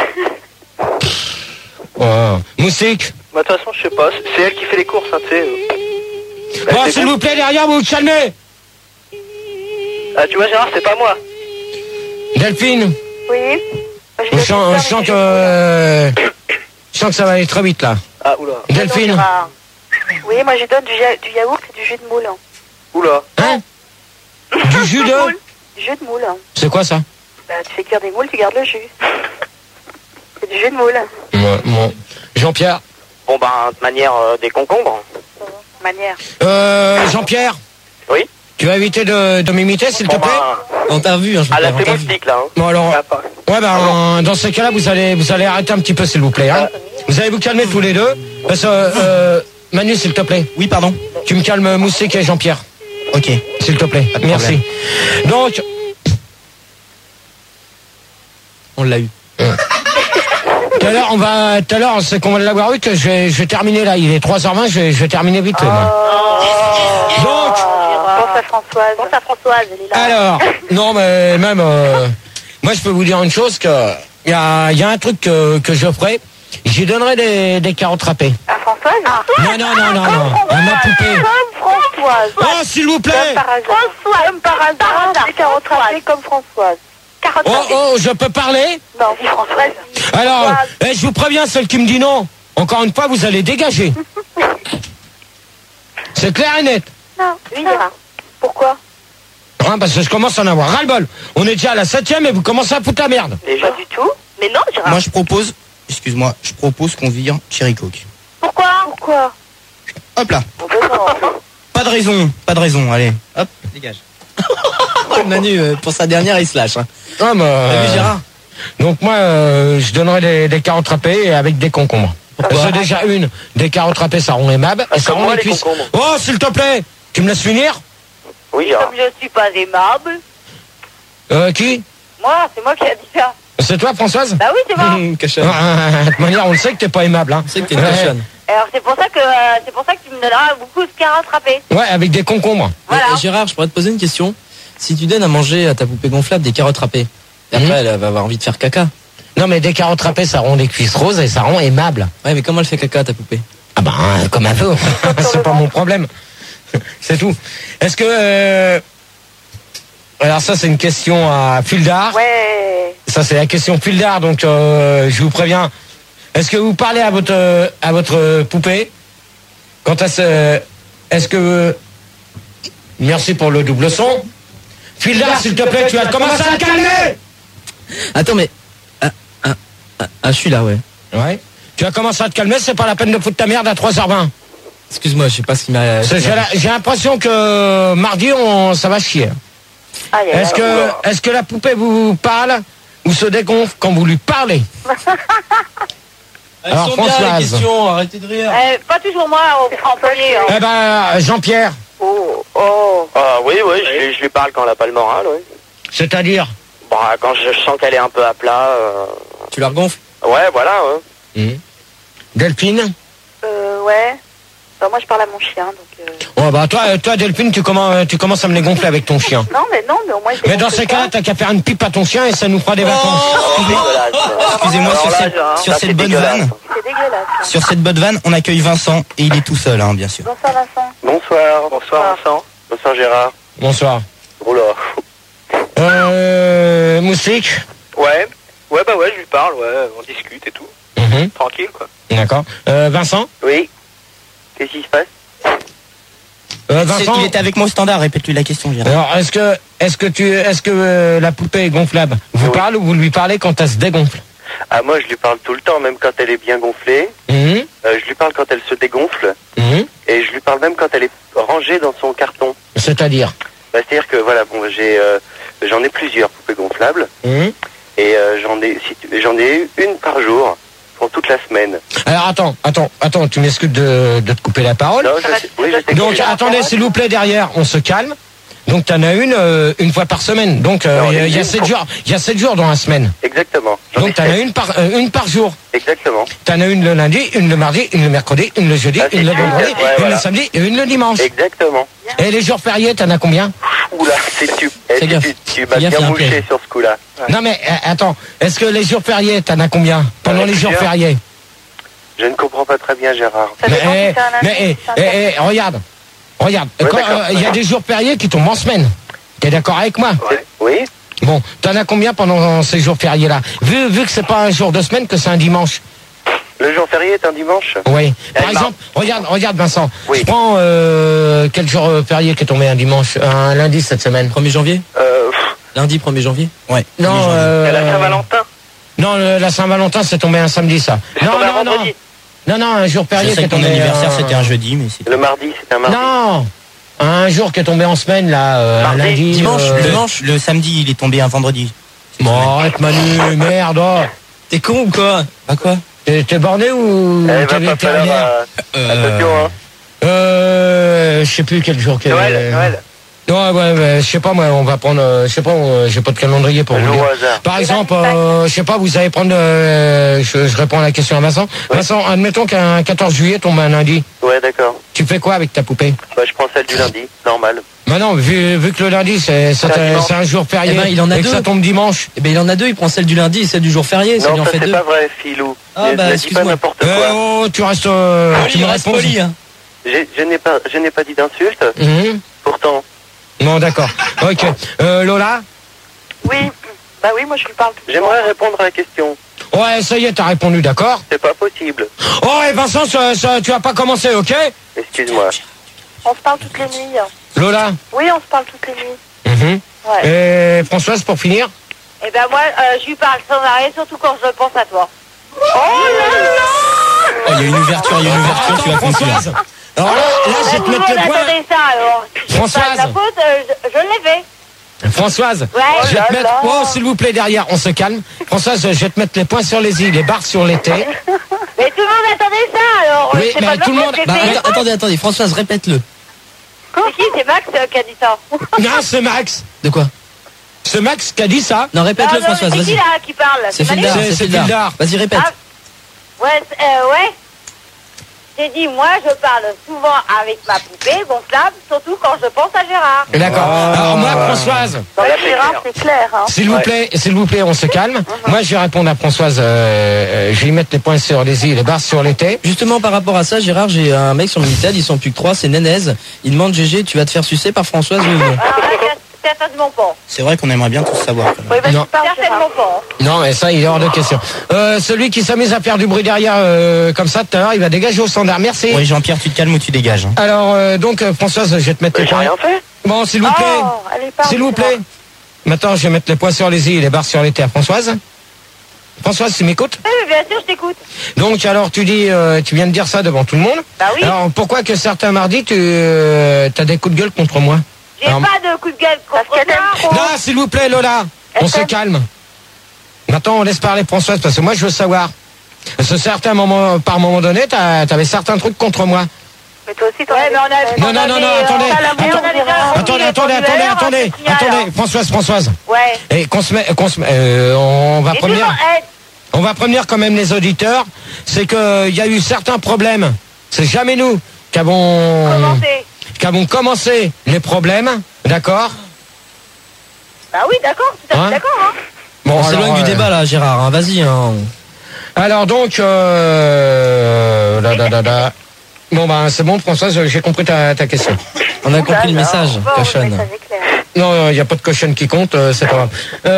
oh. Moustique. Bah de toute façon je sais pas, c'est elle qui fait les courses, hein, tu sais. Bah, Bon, c'est s'il bon. vous plaît, derrière, vous vous calmez. Ah tu vois Gérard, c'est pas moi. Delphine, Oui. Bah, je je lui sens, donne je sens que, euh, je sens que ça va aller très vite là. Ah oula. Delphine, Oui, moi je lui donne du, ya- du yaourt et du jus de moule. Oula. hein? Du jus de? Du jus de moule. C'est quoi ça? Bah, tu fais cuire des moules, tu gardes le jus. C'est du jus de moule. Ouais, bon. Jean-Pierre. Bon, ben, de manière euh, des concombres. Manière. Euh, Jean-Pierre. Oui. Tu vas éviter de, de m'imiter, s'il Bon, te plaît. ben, On t'a vu, hein, à la Jean-Pierre, on t'a vu. moustique, là. Hein. Bon alors, Ah, pas. ouais bah en- dans ces cas-là, vous allez, vous allez arrêter un petit peu, s'il vous plaît. Hein. Vous allez vous calmer tous les deux. Parce que euh, Manu, s'il te plaît. Oui, pardon. Tu me calmes Moustique et Jean-Pierre, Ok. s'il te plaît. de Merci. Donc, On l'a eu. tout à l'heure, on va, tout à l'heure, c'est qu'on va l'avoir eu que je vais, je vais terminer là. Il est trois heures vingt, je vais, je vais terminer vite. moi. Donc, Pense à Françoise. Pense à Françoise, elle est là. alors, non mais même, euh, moi je peux vous dire une chose que il y a, il y a un truc que, que je ferai. J'y donnerai des, des carottes râpées. À Françoise Non, non, non, non, non. À ma poupée. Comme Françoise. Oh, s'il vous plaît. Comme par hasard. Françoise. Comme par hasard. Des carottes râpées comme Françoise. Carottes Oh, râpées. oh, je peux parler? Non, dis Françoise. Alors, eh, je vous préviens, celle qui me dit non, encore une fois, vous allez dégager. C'est clair et net. Non, oui, Gérard. Pourquoi? Hein, parce que je commence à en avoir ras-le-bol. On est déjà à la septième et vous commencez à foutre la merde. Déjà. Pas du tout. Mais non, Gérard. Moi, je propose, excuse-moi, je propose qu'on vire Cherry Coke. Pourquoi? Pourquoi? Hop là. On peut pas. Pas de raison, pas de raison, allez. Hop, dégage. Manu, euh, pour sa dernière, il se lâche. Hein. Ah, mais, T'as euh, vu, Gérard? Donc moi, euh, je donnerai des, des carottes râpées et avec des concombres. C'est déjà une. Des carottes râpées, ça rend aimable. Ah, Et ça comme rend moi, les les cuisses. concombres. Oh, s'il te plaît, tu me laisses finir? Oui, Gérard. Comme je suis pas aimable. Euh, qui? Moi, c'est moi qui a dit ça. C'est toi, Françoise? Bah oui, c'est moi. Hum, cochonne. Ah, de toute manière, on le sait que t'es pas aimable. Hein. C'est que t'es une Ouais. cochonne. Alors c'est pour ça que euh, c'est pour ça que tu me donneras beaucoup de carottes râpées. Ouais, avec des concombres. Voilà. Et- et Gérard, je pourrais te poser une question. Si tu donnes à manger à ta poupée gonflable des carottes râpées, et après, Mhm. elle va avoir envie de faire caca. Non, mais des carottes râpées, ça rend les cuisses roses et ça rend aimable. Ouais, mais comment elle fait caca, ta poupée? Ah ben, euh, comme un peu. C'est pas mon problème. C'est tout. Est-ce que... euh, Alors ça, c'est une question à fil d'art. Ouais. Ça, c'est la question fil d'art, donc euh, je vous préviens. Est-ce que vous parlez à votre euh, à votre poupée quand elle se... Est-ce que... Merci pour le double son. Fil d'art, s'il te plaît, tu vas commencer à te calmer. Attends, mais... Ah, ah, ah, ah, je suis là, ouais. Ouais. Tu vas commencer à te calmer, c'est pas la peine de foutre ta merde à trois heures vingt. Excuse-moi, je sais pas ce qui m'a... C'est- J'ai la- j'ai l'impression que mardi, on, ça va chier. Aïe, aïe, Est-ce aïe. que, est-ce que la poupée vous parle ou se dégonfle quand vous lui parlez? Elles Alors, sont bien, les Françoise. questions, arrêtez de rire. Eh, pas toujours moi au employé. Hein. Eh ben, Jean-Pierre, Oh, oh. Ah oui, oui, je, lui- je lui parle quand elle a pas le moral, oui. c'est-à-dire? Bah, quand je sens qu'elle est un peu à plat, euh, Tu la regonfles? ouais, voilà, ouais. Delphine? Euh, ouais. Bah, moi je parle à mon chien donc. Euh... Oh bah toi, euh, toi Delphine, tu commences, tu commences à me les gonfler avec ton chien. Non mais non mais au moins. je Mais dans dégonfle ces pas. cas-là, t'as qu'à faire une pipe à ton chien et ça nous fera des vacances. Dégueulasse. Excusez-moi, Alors sur là, cette, Gérard, sur là, cette c'est bonne dégueulasse. vanne, C'est dégueulasse. hein. sur cette bonne vanne, on accueille Vincent et il est tout seul, hein, bien sûr. Bonsoir Vincent. Bonsoir, bonsoir Vincent. Bonsoir Gérard. Bonsoir. Oula. Euh, Moustique? Ouais, ouais, bah ouais, je lui parle, ouais, on discute et tout. Mhm. Tranquille, quoi. D'accord. Euh, Vincent? Oui. Qu'est-ce qui se passe? Euh, C'est- Vincent? Il était avec moi au standard, répète-lui la question, Gérard. Alors, est-ce que, est-ce que tu, est-ce que euh, la poupée est gonflable vous Oui. parle ou vous lui parlez quand elle se dégonfle? Ah, moi je lui parle tout le temps, même quand elle est bien gonflée. Mhm. Euh, je lui parle quand elle se dégonfle. Mhm. Et je lui parle même quand elle est rangée dans son carton. C'est-à-dire? Bah, c'est-à-dire que voilà, bon, j'ai, euh, j'en ai plusieurs poupées gonflables. Mhm. Et euh, j'en ai, si tu- j'en ai eu une par jour pour toute la semaine. Alors attends, attends, attends, tu m'excuses de, de te couper la parole. Non, je sais- oui, je sais que Donc c'est- attendez, s'il vous plaît, derrière, on se calme. Donc t'en as une euh, une fois par semaine. Donc euh, Non, il y a- il y a une sept fois. jours, il y a sept jours dans la semaine. Exactement. J'en ai Donc t'en as sept. une par euh, une par jour. Exactement. T'en as une le lundi, une le mardi, une le mercredi, une le jeudi, Ah, c'est une le sûr, vendredi, ouais, une voilà. le samedi et une le dimanche. Exactement. Et les jours fériés, t'en as combien? Oula, c'est tu, eh, Fais tu, gaffe. tu, tu Fais m'as gaffe, il y bien a un mouché piège. sur ce coup-là. Non mais euh, attends, est-ce que les jours fériés, t'en as combien pendant Euh, les jours plusieurs. fériés? Je ne comprends pas très bien, Gérard. Ça Mais, dépend si eh, c'est un ami, mais eh, si c'est un eh, ami. eh, regarde, regarde. Ouais, Quand, d'accord. euh, il y a des jours fériés qui tombent en semaine. T'es d'accord avec moi? C'est- Oui. Bon, t'en as combien pendant ces jours fériés-là? Vu, vu que c'est pas un jour de semaine, que c'est un dimanche. Le jour férié est un dimanche. Oui. Par Eh, exemple, regarde, regarde Vincent. Oui. Je prends euh, quel jour euh, férié qui est tombé un dimanche, un lundi cette semaine? premier janvier? Euh, pff, Lundi premier janvier. Ouais. Non, euh... Et la Saint-Valentin. Non, le- la Saint-Valentin, c'est tombé un samedi, ça. C'est Non, tombé un non, non. vendredi. Non, non, un jour Je férié qui sais est que ton tombé... anniversaire euh, c'était un jeudi, mais c'est. Le mardi, c'était un mardi. Non, un jour qui est tombé en semaine, là, euh, un Mardi, lundi... dimanche, euh, le- Dimanche, le samedi, il est tombé un vendredi. Bon, arrête Manu, merde. oh. T'es con ou quoi? Bah quoi? T'es t'es borné ou Elle t'es va pas falloir... vétérinaire? euh, Attention, hein. Euh... Je sais plus quel jour qu'elle Noël, Noël. Ouais, ouais, ouais, je sais pas, moi, on va prendre... euh, Je sais pas, euh, j'ai pas de calendrier pour Un vous jour dire. au hasard. Par exemple, euh, je sais pas, vous allez prendre... euh, je, je réponds à la question à Vincent. Vincent, admettons qu'un quatorze juillet tombe un lundi. Ouais, d'accord. Tu fais quoi avec ta poupée? Bah, je prends celle du lundi, normal. Maintenant, vu, vu que le lundi, c'est c'est C'est un un, dimanche. c'est un jour férié, Eh ben, il en a et que deux. ça tombe dimanche. Eh ben il en a deux, il prend celle du lundi et celle du jour férié, ça lui Non, en ça fait c'est deux. pas vrai, Philou. Ah, Ne- bah, ne dis pas excuse-moi. n'importe Eh quoi. oh, tu restes... euh, tu Poli, me reste réponds. poli, hein. J'ai- Je n'ai pas, je n'ai pas dit d'insulte. Mhm. Pourtant, Non, d'accord. Ok. Euh, Lola? Oui, bah oui, moi je lui parle. j'aimerais répondre à la question. Ouais, ça y est, t'as répondu, d'accord? C'est pas possible. Oh, et Vincent, ça, ça, tu vas pas commencer, ok? Excuse-moi. On se parle toutes les nuits. hein. Lola? Oui, on se parle toutes les nuits. Mhm. Ouais. Et Françoise, pour finir? Eh ben moi, euh, je lui parle sans arrêt, surtout quand je pense à toi. Oh là là! Oh, il y a une ouverture, il y a une ouverture, tu vas conclure. Françoise. Alors là, là, je vais te Tout le mettre monde les points. attendait ça, alors. Françoise. Pas de la faute, euh, je, je l'ai fait. Françoise, Ouais. je vais te Oh là mettre... là. Oh, s'il vous plaît, derrière, on se calme. Françoise, je vais te mettre les points sur les i, les barres sur les t. Mais tout le monde attendait ça, alors. Oui, c'est mais pas de tout ma le faute, monde- j'ai Bah, fait. attends, attendez, attendez, Françoise, répète-le. C'est qui? C'est Max euh, qui a dit ça. Non, c'est Max. De quoi? C'est Max qui a dit ça. Non, répète-le, Ah, non, Françoise, c'est qui vas-y. là qui parle? C'est Manu Fildar, C'est- c'est c'est Fildar. Fildar. Vas-y, répète. Ah, ouais, c'est- euh, ouais. J'ai dit, moi, je parle souvent avec ma poupée gonflable, surtout quand je pense à Gérard. D'accord. Ah. Alors moi, Françoise, Dans Là, la c'est Gérard, clair. c'est clair. Hein. s'il vous plaît, s'il vous plaît, on se calme. Moi, je vais répondre à Françoise. euh, euh, je vais y mettre les points sur les i, les barres sur les t. Justement, par rapport à ça, Gérard, j'ai un mec sur le Minitel, ils sont plus que trois, c'est Nénèse. Il demande, G G, tu vas te faire sucer par Françoise ou non? Alors là, certainement pas. C'est vrai qu'on aimerait bien tous savoir. quand même. Oui, vas-y, Non. parle, Certainement Gérard. pas. Non, mais ça, il est hors de question. Euh, celui qui s'amuse à faire du bruit derrière, euh, comme ça, tout à l'heure, il va dégager au standard. Merci. Oui, Jean-Pierre, tu te calmes ou tu dégages, hein. Alors, euh, donc, euh, Françoise, je vais te mettre Mais les j'ai points. rien fait. Bon, s'il vous plaît. Oh, allez, parle, S'il vous Gérard. plaît. Maintenant, je vais mettre les points sur les i et les barres sur les t à Françoise. Françoise, tu m'écoutes? Oui, mais bien sûr, je t'écoute. Donc, alors, tu dis, euh, tu viens de dire ça devant tout le monde. Bah oui. Alors, pourquoi que certains mardis, tu as des coups de gueule contre moi? J'ai alors- pas de coup de gueule Parce contre qu'elle toi. aime trop. Non, s'il vous plaît, Lola. On Est-ce se que- calme. Maintenant, on laisse parler Françoise, parce que moi, je veux savoir. Parce que certains moments, par moment donné, t'as- t'avais certains trucs contre moi. Mais toi aussi, t'en Ouais, avais- mais on a... Non, non, non, non, on a attendez. des- on a la- Attends- on a déjà Attendez, un attendez, attendez, formulaire, attendez, un signal, attendez, hein. Françoise, Françoise. Ouais. Et qu'on se met, qu'on se met, euh, on va Et tout le prévenir, monde... eh, on va prévenir quand même les auditeurs, c'est que il y a eu certains problèmes. C'est jamais nous qui avons, commencez. qui avons commencé les problèmes, d'accord? Bah oui, d'accord, tout à fait Hein d'accord, hein. Bon, On s'éloigne alors, du euh, débat là, Gérard, hein, vas-y. Hein. Alors donc, euh, là, là, là, là. Bon ben c'est bon Françoise, j'ai compris ta, ta question. On a compris le message, Bon, le cochonne. message est clair. Non, il n'y a pas de cochonne qui compte, euh, c'est pas grave.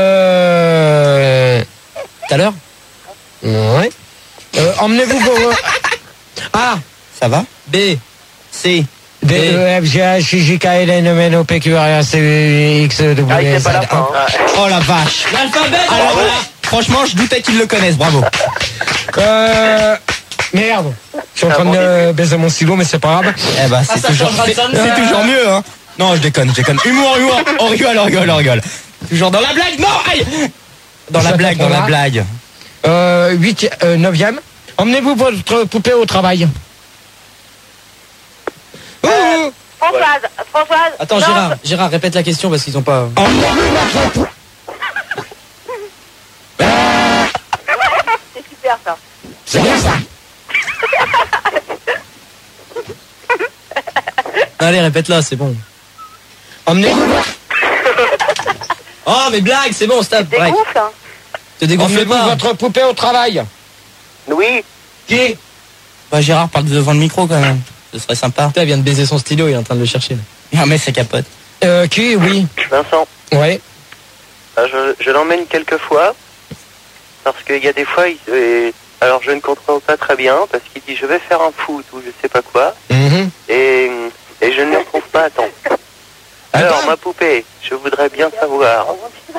Euh... Tout à l'heure? Ouais. Euh, emmenez-vous vos... Ah, Ça va? B, C, D, E, F, G, H, I, J, K, L, N, M, N, O, P, Q, R, S, T, U, X, W, Ah, il Z, sait pas la fin. hein. Oh la vache. l'alphabet. Alors là, franchement, je doutais qu'ils le connaissent, bravo. Euh... Merde. Je suis en train de baiser mon stylo, mais c'est pas grave. Eh ben, c'est ça toujours, changera de c'est, sound. c'est toujours mieux, hein. Non, je déconne, je déconne. Humour, humour, on rigole, on rigole, on rigole. Toujours dans la blague, non, aïe. Dans la Ça blague, dans la t'apprendra. blague. Euh, huit, euh, neuvième. Emmenez-vous votre poupée au travail. Ouh, ouh. Françoise, Françoise. Attends, non, Gérard, Gérard, répète la question parce qu'ils ont pas. C'est super ça. C'est bien ça. Allez, répète-la, c'est bon. Emmenez-vous Oh, mais blague, c'est bon, stop. Des Break. gonfles, hein. Te dégonfle emmenez-vous pas. votre poupée au travail. Oui. Qui? Bah, Gérard parle devant le micro quand même. Ce serait sympa. Putain, il vient de baiser son stylo, il est en train de le chercher. là. Ah, mais c'est capote. Euh, qui? Oui. Vincent. Ouais. Ah, je je l'emmène quelques fois. Parce qu'il y a des fois, il, euh, alors je ne contrôle pas très bien, parce qu'il dit je vais faire un foot ou je sais pas quoi, Mhm. et, et je ne le trouve pas à temps. Alors, D'accord. ma poupée, je voudrais bien savoir,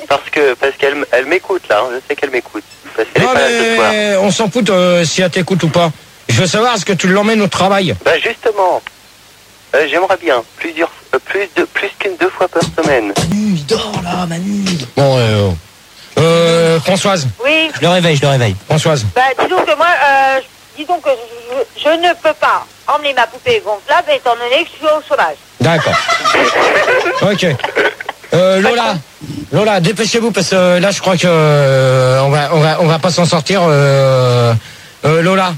Parce que parce qu'elle elle m'écoute là, hein. Je sais qu'elle m'écoute. Parce qu'elle est Non pas là ce soir. mais on s'en fout euh, si elle t'écoute ou pas. Je veux savoir, est-ce que tu l'emmènes au travail? Bah justement, euh, j'aimerais bien plusieurs, euh, plus de plus qu'une deux fois par semaine. Manu, il dort là, Manu. Bon, euh, euh, Françoise. Oui. Je le réveille, je le réveille. Françoise. Bah, dis donc que moi, euh, dis donc que je, je ne peux pas emmener ma poupée gonflable étant donné que je suis au chômage. D'accord. Ok. Euh, Lola, Lola, dépêchez-vous parce que là, je crois que euh, on va, on va, on va pas s'en sortir. Euh, euh, Lola.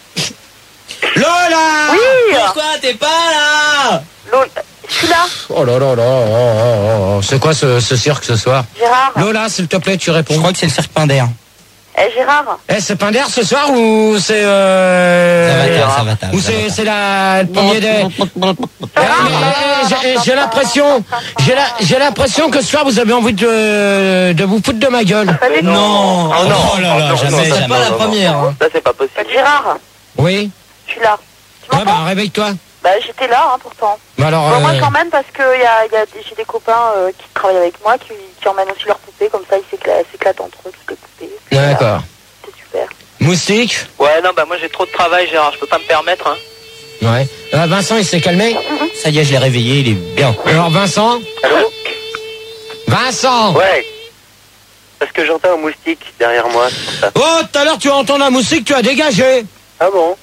Lola. Oui. Pourquoi t'es pas là? Lola, je suis là. Oh là là là. Oh, oh, oh. C'est quoi ce, ce cirque ce soir? Gérard. Lola, s'il te plaît, tu réponds. Je crois que c'est le cirque Pinder. Eh, Gérard. Eh, c'est Pinder ce soir ou c'est euh... Ça va, ta, ça va, ta, ou ça c'est va, ta. c'est la le premier des. Eh, mais, eh, j'ai- J'ai l'impression, j'ai la, j'ai l'impression que ce soir vous avez envie de de vous foutre de ma gueule. Pas du tout. Non. Oh non, Oh là là, non, jamais, non, C'est non, jamais. pas non, la non, première. non. Hein. Ça c'est pas possible. Gérard, Oui. je suis là. Tu Ah m'entends? bah réveille-toi. Bah, j'étais là, hein, pourtant. Bah alors. Bon, moi euh, quand même parce que y a, y a des- j'ai des copains euh, qui travaillent avec moi qui, qui emmènent aussi leurs poupées, comme ça ils s'éclatent, s'éclatent entre eux toutes les poupées. Voilà. D'accord. C'est super. Moustique. Ouais, non, bah moi j'ai trop de travail, Gérard, je peux pas me permettre. Hein. Ouais. Euh, Vincent, il s'est calmé. Ça y est, je l'ai réveillé, il est bien. Alors Vincent. Allô? Vincent. Ouais. Parce que j'entends un moustique derrière moi, c'est pour ça. Oh, tout à l'heure tu as entendu la moustique, tu as dégagé. Ah bon?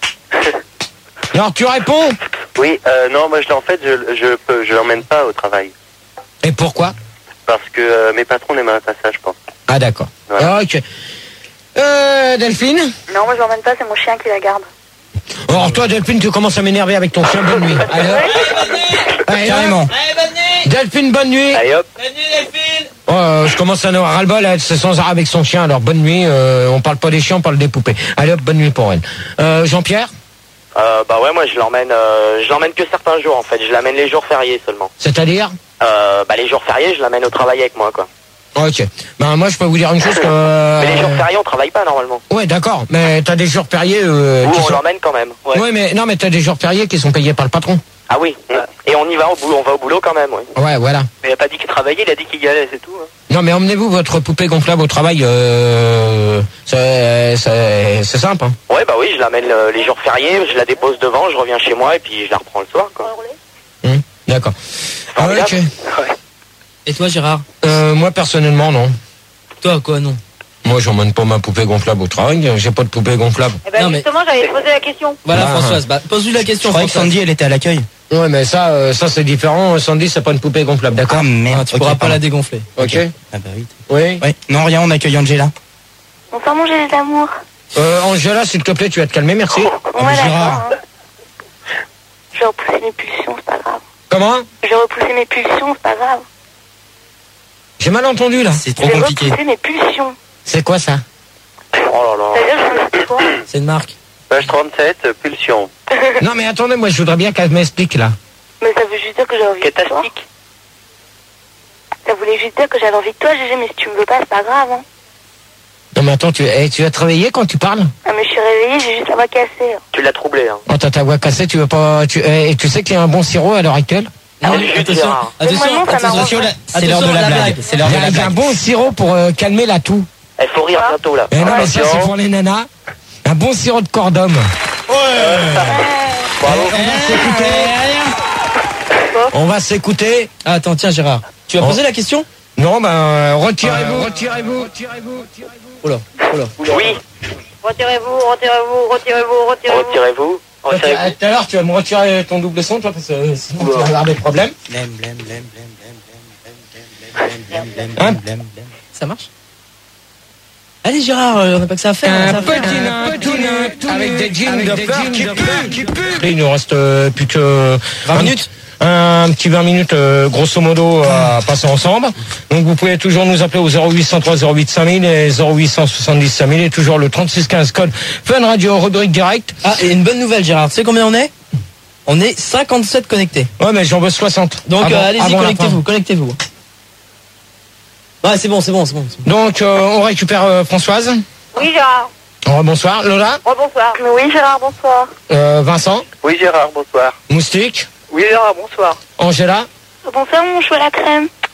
Alors tu réponds. Oui, euh, non, moi je l'ai- en fait, je je peux, je l'emmène pas au travail Et pourquoi? parce que euh, mes patrons n'aimeraient pas ça, je pense. Ah d'accord. Voilà. Ah, ok. Euh, Delphine. Non, moi je l'emmène pas, c'est mon chien qui la garde. Alors toi Delphine, tu commences à m'énerver avec ton chien. Bonne nuit. Allez, hop. Allez, Carrément. Allez, bonne nuit. Delphine, bonne nuit. Allez hop. Bonne nuit, Delphine. Oh, euh, je commence à en avoir ras-le-bol, elle, c'est sans arrêt avec son chien. Alors bonne nuit. Euh, on parle pas des chiens, on parle des poupées. Allez hop, bonne nuit pour elle. Euh, Jean-Pierre. Euh, bah ouais, moi je l'emmène, euh, je l'emmène que certains jours en fait. Je l'amène les jours fériés seulement. C'est-à-dire? Euh, bah les jours fériés, je l'amène au travail avec moi quoi. Ok. Ben moi je peux vous dire une chose que. euh, Mais les jours fériés, on travaille pas normalement. Ouais, d'accord. Mais t'as des jours fériés. Euh, Ou qui on sont- l'emmène quand même. Ouais. Ouais, mais non, mais t'as des jours fériés qui sont payés par le patron. Ah oui. Et on y va au boulot, on va au boulot quand même. Ouais. Ouais, voilà. Mais il a pas dit qu'il travaillait, il a dit qu'il y allait, c'est tout. Hein. Non, mais emmenez-vous votre poupée gonflable au travail. Euh, c'est c'est- c'est simple. Hein. Ouais bah oui, je l'amène euh, les jours fériés, je la dépose devant, je reviens chez moi et puis je la reprends le soir quoi. Hum, d'accord. Ah, Formidable. ok. Ouais. Et toi, Gérard? Euh, moi personnellement, non. Toi, quoi, non? Moi, j'emmène pas ma poupée gonflable au travail. J'ai pas de poupée gonflable. Eh ben Non, mais- justement, j'allais te poser la question. Voilà, Ah. Françoise. Bah, pose-lui la Je question. croyais que Françoise. Sandy, elle était à l'accueil. Ouais, mais ça, euh, ça c'est différent. Sandy, c'est pas une poupée gonflable, d'accord? Ah merde, Ah, tu ok, pourras pas pardon. la dégonfler. Ok. Ah bah oui. Oui. Ouais, non, rien, on accueille Angela. Bonsoir, mon génie d'amour. Euh, Angela, s'il te plaît, tu vas te calmer, merci. Ouais, mais d'accord. Gérard. hein. J'ai repoussé mes pulsions, c'est pas grave. Comment? J'ai repoussé mes pulsions, c'est pas grave. J'ai mal entendu là. C'est trop J'ai compliqué. repoussé mes pulsions. C'est quoi ça? Oh là là. C'est-à-dire, je me suis quoi? C'est une marque. Page trente-sept, euh, pulsion. Non, mais attendez, moi, je voudrais bien qu'elle m'explique là. Mais ça veut juste dire que j'ai envie de toi. Catastique. Ça voulait juste dire que j'avais envie de toi, Gégé, mais si tu me veux pas, c'est pas grave. Hein. Non, mais attends, tu, eh, tu as travaillé quand tu parles? Ah, mais je suis réveillée, j'ai juste la voix cassée. hein. Tu l'as troublé hein. Oh, t'as ta voix cassée, tu veux pas. Tu, eh, tu sais qu'il y a un bon sirop à l'heure actuelle? Non, Ah, mais je attention, Gérard. attention, Mais moi, non, ça attention, m'arrange. la- C'est l'heure de attention, la blague. C'est l'heure Il de y a, la il y a un blague. bon sirop pour euh, calmer la toux. Il faut rire bientôt là. Eh non, mais ça, c'est pour les nanas. Un bon sirop de corps d'homme. Bravo. On va s'écouter. On va s'écouter. Ah, attends, tiens, Gérard. Tu vas Oh. poser la question? Non, ben, euh, retirez-vous, retirez-vous, retirez-vous, retirez-vous. Oh là, oh là. Oui. Retirez-vous, retirez-vous, retirez-vous, retirez-vous. Retirez-vous. Toi, Retirez-vous. t'as- Tout à l'heure, tu vas me retirer ton double son, toi, parce que euh, sinon tu vas avoir des problèmes. Blême, blême, blême, blême, blême, blême, blême, blême, Hein blême, blême, blême. Ça marche? Allez, Gérard, euh, on n'a pas que ça à faire. on a Un ça à faire. petit nain tout nu, avec des jeans de peur qui puent, qui puent. Il nous reste euh, plus que vingt minutes. Un petit vingt minutes, euh, grosso modo, à passer ensemble. Donc, vous pouvez toujours nous appeler au zéro huit cent trois zéro huit cinq mille et zéro huit cent soixante-dix cinq mille et toujours le trente-six quinze code Fun Radio, rubrique direct. Ah, et une bonne nouvelle, Gérard. Tu sais combien on est? On est cinquante-sept connectés. Ouais, mais j'en veux soixante. Donc, Avant- euh, allez-y, avant la connectez-vous, connectez-vous. Ouais, c'est bon, c'est bon, c'est bon. c'est bon. fin. Donc, euh, on récupère euh, Françoise. Oui, Gérard. Oh, bonsoir. Lola. Oh, bonsoir. Mais oui, Gérard, bonsoir. Euh, Vincent. Oui, Gérard, bonsoir. Moustique. Oui, Gérard, bonsoir. Angela. Bonsoir, mon chou à la crème.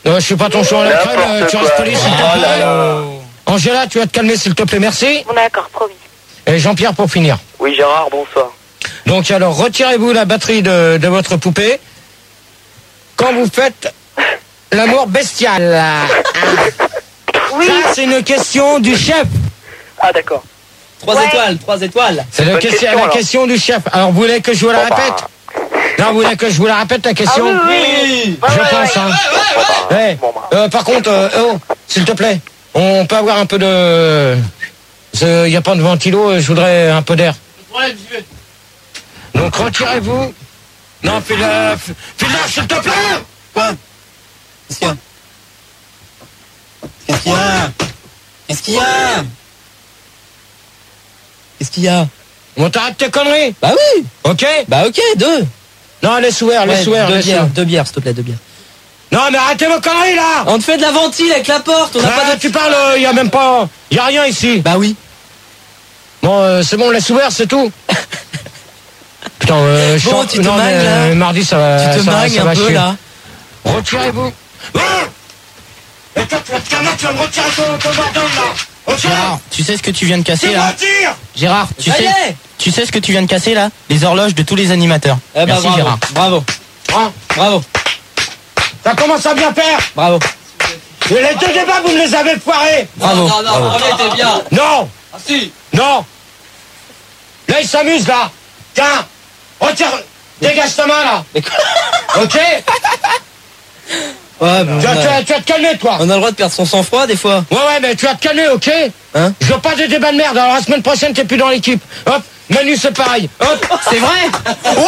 Euh, je suis pas ton chou à la crème, euh, tu restes poli s'il te Oh là plaît. là. Angela, tu vas te calmer s'il te plaît, merci. Bon, d'accord, promis. Et Jean-Pierre pour finir. Oui, Gérard, bonsoir. Donc alors, retirez-vous la batterie de, de votre poupée quand vous faites l'amour bestial. Oui. Ça, c'est une question du chef. Ah, d'accord. Trois Ouais. étoiles, trois étoiles. C'est la, Bonne question, question, la alors. question du chef. Alors, vous voulez que je vous la Bon, bah, répète? Non, vous voulez que je vous la répète, la question? Ah oui, oui. Je Ouais, ouais, pense, ouais. hein. Bon, bah, Ouais. bon, bah. Euh, par contre, euh, oh, s'il te plaît, on peut avoir un peu de... Il n'y a pas de ventilo, euh, je voudrais un peu d'air. Donc, retirez-vous. Non, fais-le... Fais-le, s'il te plaît. Quoi? Qu'est-ce qu'il y a? Qu'est-ce qu'il y a? Qu'est-ce qu'il y a? Qu'est-ce qu'il y a? Bon, t'arrêtes tes conneries. Bah oui. Ok? Bah ok, deux. Non, laisse ouvert, laisse Ouais, ouvert, deux laisse bières, ouvert. deux bières, s'il te plaît, deux bières. Non, mais arrêtez vos conneries, là. On te fait de la ventile avec la porte, on n'a Ah, pas de... tu parles, il y a même pas... Il y a rien ici. Bah oui. Bon, euh, c'est bon, laisse ouvert, c'est tout. Putain, euh, je Bon, suis- tu te non, mais, magnes, là. euh, mardi, ça va... Tu te ça va- magnes ça un va peu chier. là. Retirez-vous. Ah et toi, tu vas te calmer, tu vas me retirer ton, ton bordel, là. Retire. Gérard, tu sais ce que tu viens de Tu casser me là? retires. Gérard, tu Ça y sais, est. tu sais ce que tu viens de casser là? Les horloges de tous les animateurs. Eh bah, Merci bravo. Gérard. Bravo. Hein, Bravo. ça commence à bien faire. Bravo. Et les deux débats, vous me les avez foirés. Bravo. Non, non, le premier était bien. Non. Ah si. Non. Là, il s'amuse, là. Tiens, retire... Dégage ta main, là. Ok. Ouais, bon, Tu vas, on, tu, a... vas, tu vas te calmer, toi. on a le droit de perdre son sang-froid des fois. Ouais, ouais, mais tu vas te calmer, ok? Hein? Je veux pas de débat de merde. Alors, la semaine prochaine, t'es plus dans l'équipe. Hop, Manu, c'est pareil. Hop. C'est vrai. Ouais.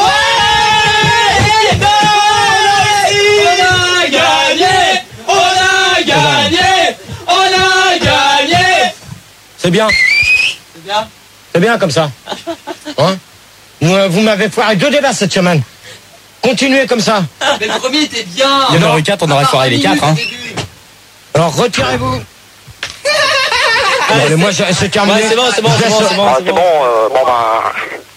On a gagné. On a gagné. On a gagné. C'est bien. C'est bien. C'est bien comme ça. Hein? Vous, euh, vous m'avez foiré deux débats cette semaine. Continuez comme ça. Mais le premier était bien. Il y en aurait eu quatre, on aurait foiré les quatre. Hein. Alors, retirez-vous. Allez, moi, j'ai- c'est terminé. Ouais, c'est bon, c'est bon, Je c'est bon, laisse- c'est bon. Ah, c'est bon, euh, bon, bah.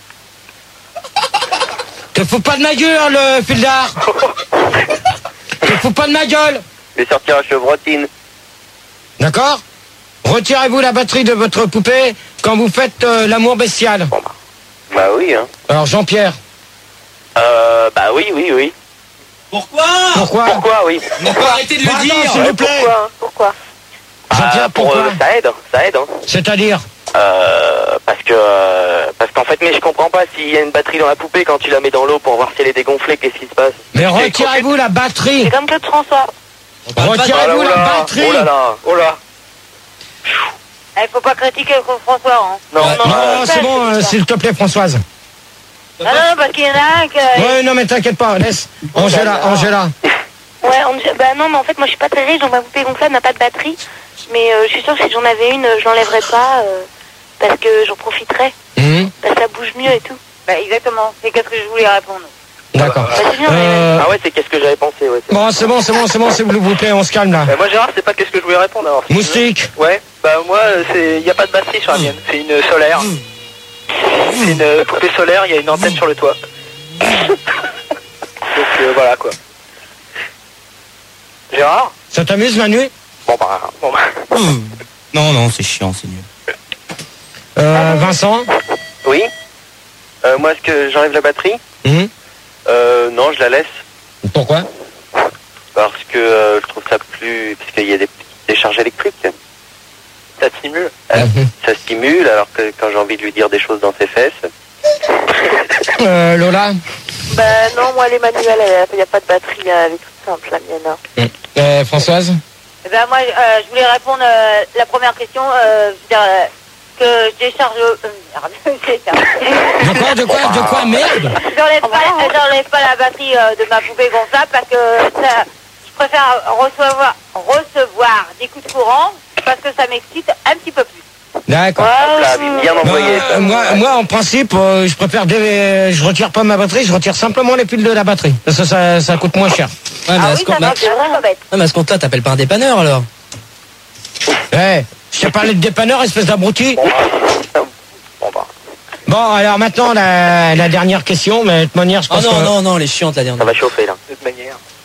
Te fous pas de ma gueule, le fil d'art. Te fous pas de ma gueule. Je vais sortir la chevrotine. D'accord? Retirez-vous la batterie de votre poupée quand vous faites euh, l'amour bestial. Bah oui, hein. Alors, Jean-Pierre, Euh, bah oui, oui, oui. Pourquoi? pourquoi? Pourquoi, oui? On peut arrêter de Bah, le attends, dire. s'il vous plaît. Pourquoi, hein Pourquoi? Jean-Pierre, Ah, pour, pourquoi? euh, ça aide, ça aide, hein. C'est-à-dire? Euh, parce que, euh, parce qu'en fait, mais je comprends pas s'il y a une batterie dans la poupée quand tu la mets dans l'eau pour voir si elle est dégonflée, qu'est-ce qui se passe? Mais C'est retirez-vous la batterie. C'est comme Claude François. Retirez-vous Oh là, la oh là, batterie. oh là là, oh là. Il faut pas critiquer Claude François, hein. Non, Non, euh, c'est bon, euh, s'il te plaît, Françoise. Non, non, parce qu'il y en a un qui... Ouais, non, mais t'inquiète pas, laisse. Angela, Angela. Ouais, on... bah non, mais en fait, moi, je suis pas très riche, donc ma poupée gonflable n'a pas de batterie. Mais euh, je suis sûre que si j'en avais une, je l'enlèverais pas, euh, parce que j'en profiterais. Mhm. Bah, ça bouge mieux et tout. Bah, exactement. C'est qu'est-ce que je voulais répondre. D'accord. Bah, c'est bien, Euh, Ah ouais, c'est qu'est-ce que j'avais pensé, ouais. c'est- Bon, c'est bon, c'est bon, c'est bon, s'il vous plaît, on se calme là. Bah, moi, Gérard, c'est pas qu'est-ce que je voulais répondre alors. si tu veux. Moustique. Ouais, bah moi, il n'y a pas de batterie sur la mienne. C'est une solaire. C'est une poupée solaire, il y a une antenne sur le toit. Donc euh, voilà quoi. Gérard? Ça t'amuse, Manu? Bon bah, bon bah. Mmh. Non, non, c'est chiant, c'est nul. Euh, Vincent? Oui. Euh, moi, est-ce que j'enlève la batterie? Mhm. Euh, non, je la laisse. Pourquoi? Parce que euh, je trouve ça plus... Parce qu'il y a des petites décharges électriques. Ça stimule. Euh, Mhm. Ça stimule, alors que quand j'ai envie de lui dire des choses dans ses fesses... Euh, Lola? Bah non, moi, les manuels, il n'y a pas de batterie, là, elle est toute simple, la mienne. Hein. Euh, Françoise? Eh ben moi, euh, je voulais répondre euh, la première question, euh, je veux dire, euh, que je décharge... Euh, merde, je décharge. De quoi, de quoi, de quoi, merde? J'enlève pas, j'enlève pas la batterie euh, de ma poupée gonflable parce que ça, je préfère recevoir, recevoir des coups de courant parce que ça m'excite un petit peu plus. D'accord. Hop là, bien Moi, envoyé. euh, moi, moi, en principe, euh, je préfère, dé- je retire pas ma batterie, je retire simplement les piles de la batterie. Parce que ça, ça coûte moins cher. Ouais, mais Ah à oui, ce ça compte- va, c'est vraiment bête. ouais, mais à ce compte-là, t'appelles pas un dépanneur alors? Eh, je t'ai parlé de dépanneur, espèce d'abruti. Bon bah. Bon bah. Bon, alors maintenant, la, la dernière question, mais de toute manière, je Oh pense non, que... non, non, les chiantes la Ça dernière. va chauffer là. De toute manière.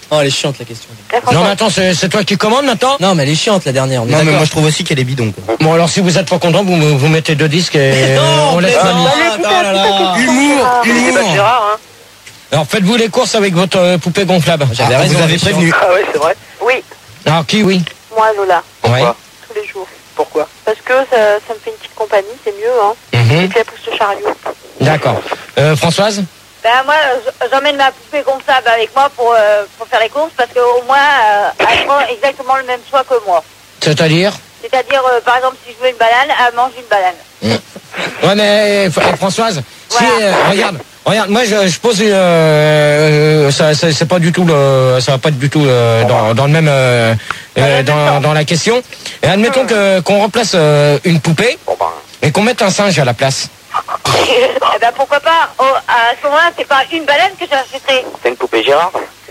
Oh, elle est chiante la question. Non, mais attends, c'est c'est toi qui commandes maintenant? Non, mais elle est chiante la dernière. On est Non, mais d'accord. moi je trouve aussi qu'elle est bidon. Quoi. Bon, alors si vous êtes pas content, vous, me- vous mettez deux disques et Non, on laisse mais Manu. non. Allez, dis-toi, Ah, là, dis-toi là. question, Humour, Gérard. C'est pas humour. Gérard, hein. Alors faites-vous les courses avec votre euh, poupée gonflable. J'avais Ah, raison. vous avez elle est chiante. prévenu. Ah ouais, c'est vrai. Oui, Alors qui, oui? moi, Lola, Ouais. tous les jours. Pourquoi? Parce que ça, ça me fait une petite compagnie, c'est mieux, hein. Mhm. Et puis elle pousse le chariot. D'accord. Euh, Françoise? Ben moi, j- j'emmène ma poupée gonflable avec moi pour, euh, pour faire les courses parce qu'au moins, euh, elle prend exactement le même choix que moi. C'est-à-dire? C'est-à-dire, euh, par exemple, si je veux une banane, elle mange une banane. Ouais, mais euh, Françoise, si, Voilà. euh, regarde, regarde, moi je, je pose, une, euh, euh, ça, ça- c'est pas du tout le, ça va pas être du tout euh, dans, dans le même, euh, euh, dans, dans la question. Et admettons que qu'on remplace euh, une poupée Bon ben, et qu'on mette un singe à la place. Eh ben pourquoi pas. Oh, à ce moment-là, c'est pas une banane que j'achèterai. c'est une poupée Gérard.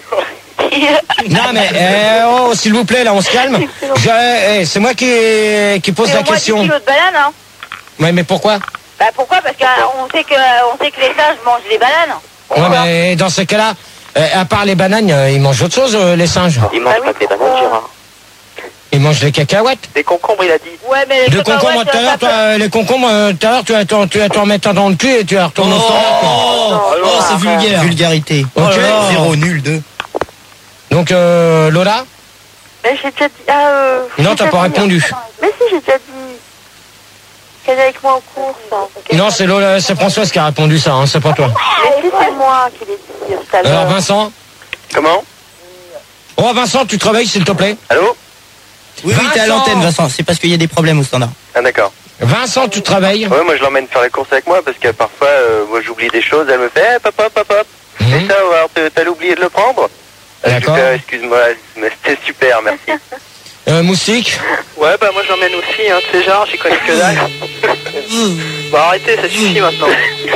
Non mais, euh, oh, s'il vous plaît, là, on se calme. Je- eh, c'est moi qui, qui pose C'est la au moins question. dix kilos de banane, hein. Ouais, mais pourquoi? Bah pourquoi? Parce qu'on sait que on sait que les singes mangent les bananes. Ouais, mais dans ce cas-là, euh, à part les bananes, euh, ils mangent autre chose, euh, les singes. Il mange pas que des bananes Gérard. Ils mangent des cacahuètes. Des concombres, il a dit. Ouais, mais les De cacahuètes, concombres, tout à ça l'heure, peut- toi, les concombres, euh, tout à l'heure, tu vas t'en, tu vas t'en mettre un dans le cul et tu vas retourner au standard, quoi. Oh, oh, c'est vulgaire. Vulgarité. Ok. Zéro, nul, deux. Donc, euh, Lola? Mais j'ai déjà dit... Ah, euh, Non, j'ai t'as déjà pas dit- répondu. Mais si, j'ai déjà dit qu'elle est avec moi aux courses. hein. Non, c'est Lola, c'est Françoise qui a répondu ça, hein, c'est pas toi. Mais si, c'est moi qui l'ai dit tout à Alors, l'heure. Vincent? Comment? Oh, Vincent, tu te réveilles, s'il te plaît? Allô? Oui, oui, t'es à Vincent. l'antenne, Vincent. C'est parce qu'il y a des problèmes au standard. Ah d'accord. Vincent, tu te réveilles? Ouais, moi je l'emmène faire les courses avec moi parce que parfois, euh, moi j'oublie des choses, elle me fait, eh, pop, pop, pop, pop. Mhm. C'est ça, alors t'as- t'as oublié de le prendre? Euh, je lui D'accord. fais, ah, excuse-moi, mais c'était super, merci. Euh, Moustique? Ouais, bah moi j'emmène aussi, hein, tu sais, genre, j'y connais que dalle. Bon, arrêtez, ça suffit maintenant.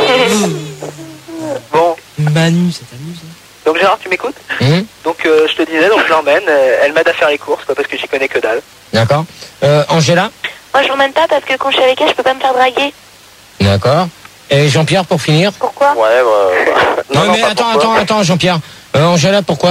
Bon, Manu, ça t'amuse. hein. donc Gérard, tu m'écoutes? Hum, Donc euh, je te disais, donc je l'emmène, euh, elle m'aide à faire les courses, quoi, parce que j'y connais que dalle. D'accord. Euh, Angela? Moi, je l'emmène pas parce que quand je suis avec elle, je peux pas me faire draguer. D'accord. Et Jean-Pierre, pour finir? Pourquoi? Ouais, bah... Non, mais pas attends, pourquoi. attends, attends, Jean-Pierre. Euh, Angela, pourquoi?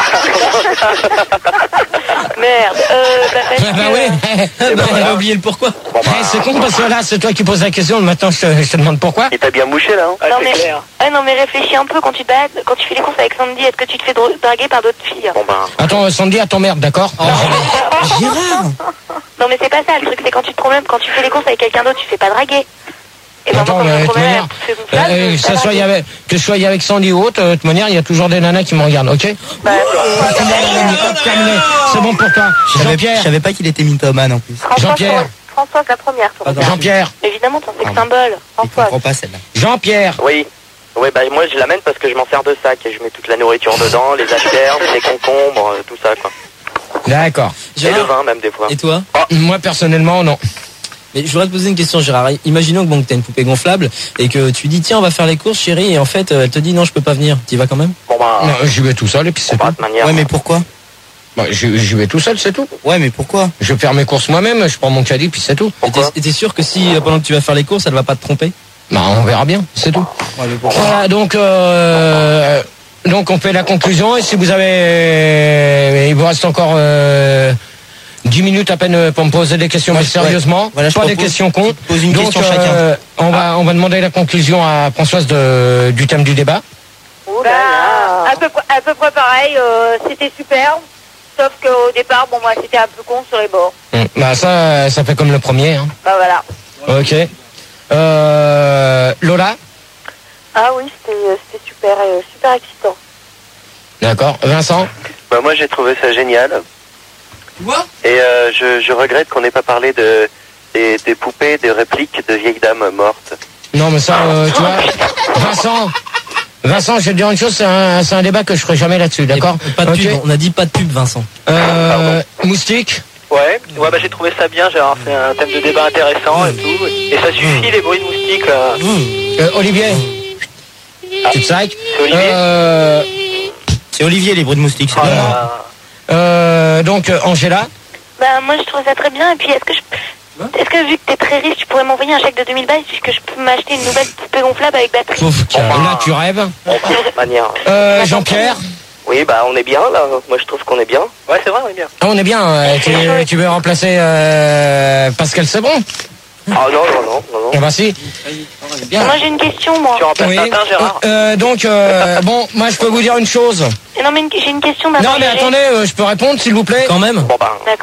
Merde. Euh, bah, parce Bah, bah que- oui. Bah, elle a oublié le pourquoi. Bon, bah, Eh, c'est con parce que là, c'est toi qui poses la question. Maintenant, je te, je te demande pourquoi. il t'a bien mouché, là, hein? Ah, Non, c'est mais- clair. Ah non, mais réfléchis un peu quand tu te balades, quand tu fais les courses avec Sandy, est-ce que tu te fais dra- draguer par d'autres filles? Bon ben, Attends, Sandy, à ton merde, d'accord? Oh. Gérard. Non, mais c'est pas ça, le truc, c'est quand tu te promènes, quand tu fais les courses avec quelqu'un d'autre, tu fais pas draguer. Et ben, Attends, moi, quand mais je de me toute promène manière, avec toutes ces euh, gonflables, euh, je que fais ça pas soit draguer. avec, que je sois avec Sandy ou autre, euh, de toute manière, il y a toujours des nanas qui me regardent, ok? Bah, Terminé. C'est bon pour toi. Je savais- Jean-Pierre, Je savais pas qu'il était mythomane en plus. Françoise, Jean-Pierre. Françoise, la première, toi. Attends. Jean-Pierre, Évidemment, t'en sais que Pardon. symbole. Je Françoise. comprends pas celle-là. Jean-Pierre. oui. Ouais, bah moi je l'amène parce que je m'en sers de sac et je mets toute la nourriture dedans, les asperges, les concombres, euh, tout ça quoi. D'accord. Et le Gérard, vin même des fois. et toi? Moi, personnellement, non. Mais je voudrais te poser une question, Gérard. Imaginons que bon, que t'as une poupée gonflable et que tu dis tiens on va faire les courses chérie et en fait euh, elle te dit non je peux pas venir. T'y vas quand même? Bon bah, Non, j'y vais tout seul et puis c'est pas tout. de manière. Ouais, mais pourquoi? Bah, j'y j'y vais tout seul, c'est tout. Ouais, mais pourquoi? Je vais faire mes courses moi-même, je prends mon caddie, puis c'est tout. Et t'es- et t'es sûr que si euh, pendant que tu vas faire les courses elle va pas te tromper? Bah, on verra bien, c'est tout. Ouais, mais pourquoi? Voilà, donc, euh, donc on fait la conclusion. Et si vous avez, il vous reste encore euh, dix minutes à peine pour me poser des questions, Moi, mais je- sérieusement, ouais. Voilà, je pas des propose- questions cons. pose une Donc, question chacun. euh, on va, on va demander la conclusion à Françoise de, du thème du débat. Oh Bah, là là. à peu, près- à peu près pareil, euh, c'était super. Sauf qu'au départ, bon, moi, c'était un peu con sur les bords. Hum, Bah ça, ça fait comme le premier. Hein. Bah voilà. Ok. Euh, Lola, Ah oui, c'était euh, c'était super, euh, super excitant. d'accord. Vincent, Bah moi j'ai trouvé ça génial. Quoi? Et euh, je, je regrette qu'on n'ait pas parlé de, des, des poupées, des répliques de vieilles dames mortes. non mais ça, euh, tu vois, Vincent, Vincent, je vais te dire une chose, c'est un, c'est un débat que je ferai jamais là-dessus, d'accord? Et Pas de Ok. pub, on a dit pas de pub Vincent. Euh, Moustique, Ouais, ouais bah j'ai trouvé ça bien, j'ai fait un thème de débat intéressant et tout. Et ça suffit les bruits de moustiques là. euh, Olivier, tu te sacs? C'est Olivier. Euh, C'est Olivier, les bruits de moustiques. c'est Ah, pas moi. là. euh, donc euh, Angela, Bah, moi, je trouve ça très bien. Et puis, est-ce que je... Est-ce que vu que t'es très riche, tu pourrais m'envoyer un chèque de deux mille balles puisque je peux m'acheter une nouvelle poupée gonflable avec batterie? sauf que là tu rêves. Bon, bah, de manière. Euh, Jean-Pierre, Oui. Oui, bah on est bien là. Moi je trouve qu'on est bien. Ouais, c'est vrai, on est bien. Ah, on est bien. euh, tu, tu veux remplacer euh, Pascal Sebron? Ah non, non, non, non, non. Ah bah si. Moi j'ai une question, moi. Tu remplaces Oui. Tintin, Gérard? Euh, donc, euh, bon, moi je peux vous dire une chose. Non, mais une- j'ai une question d'abord. Non mais attendez, euh, je peux répondre s'il vous plaît? Quand même. Bon bah, D'accord.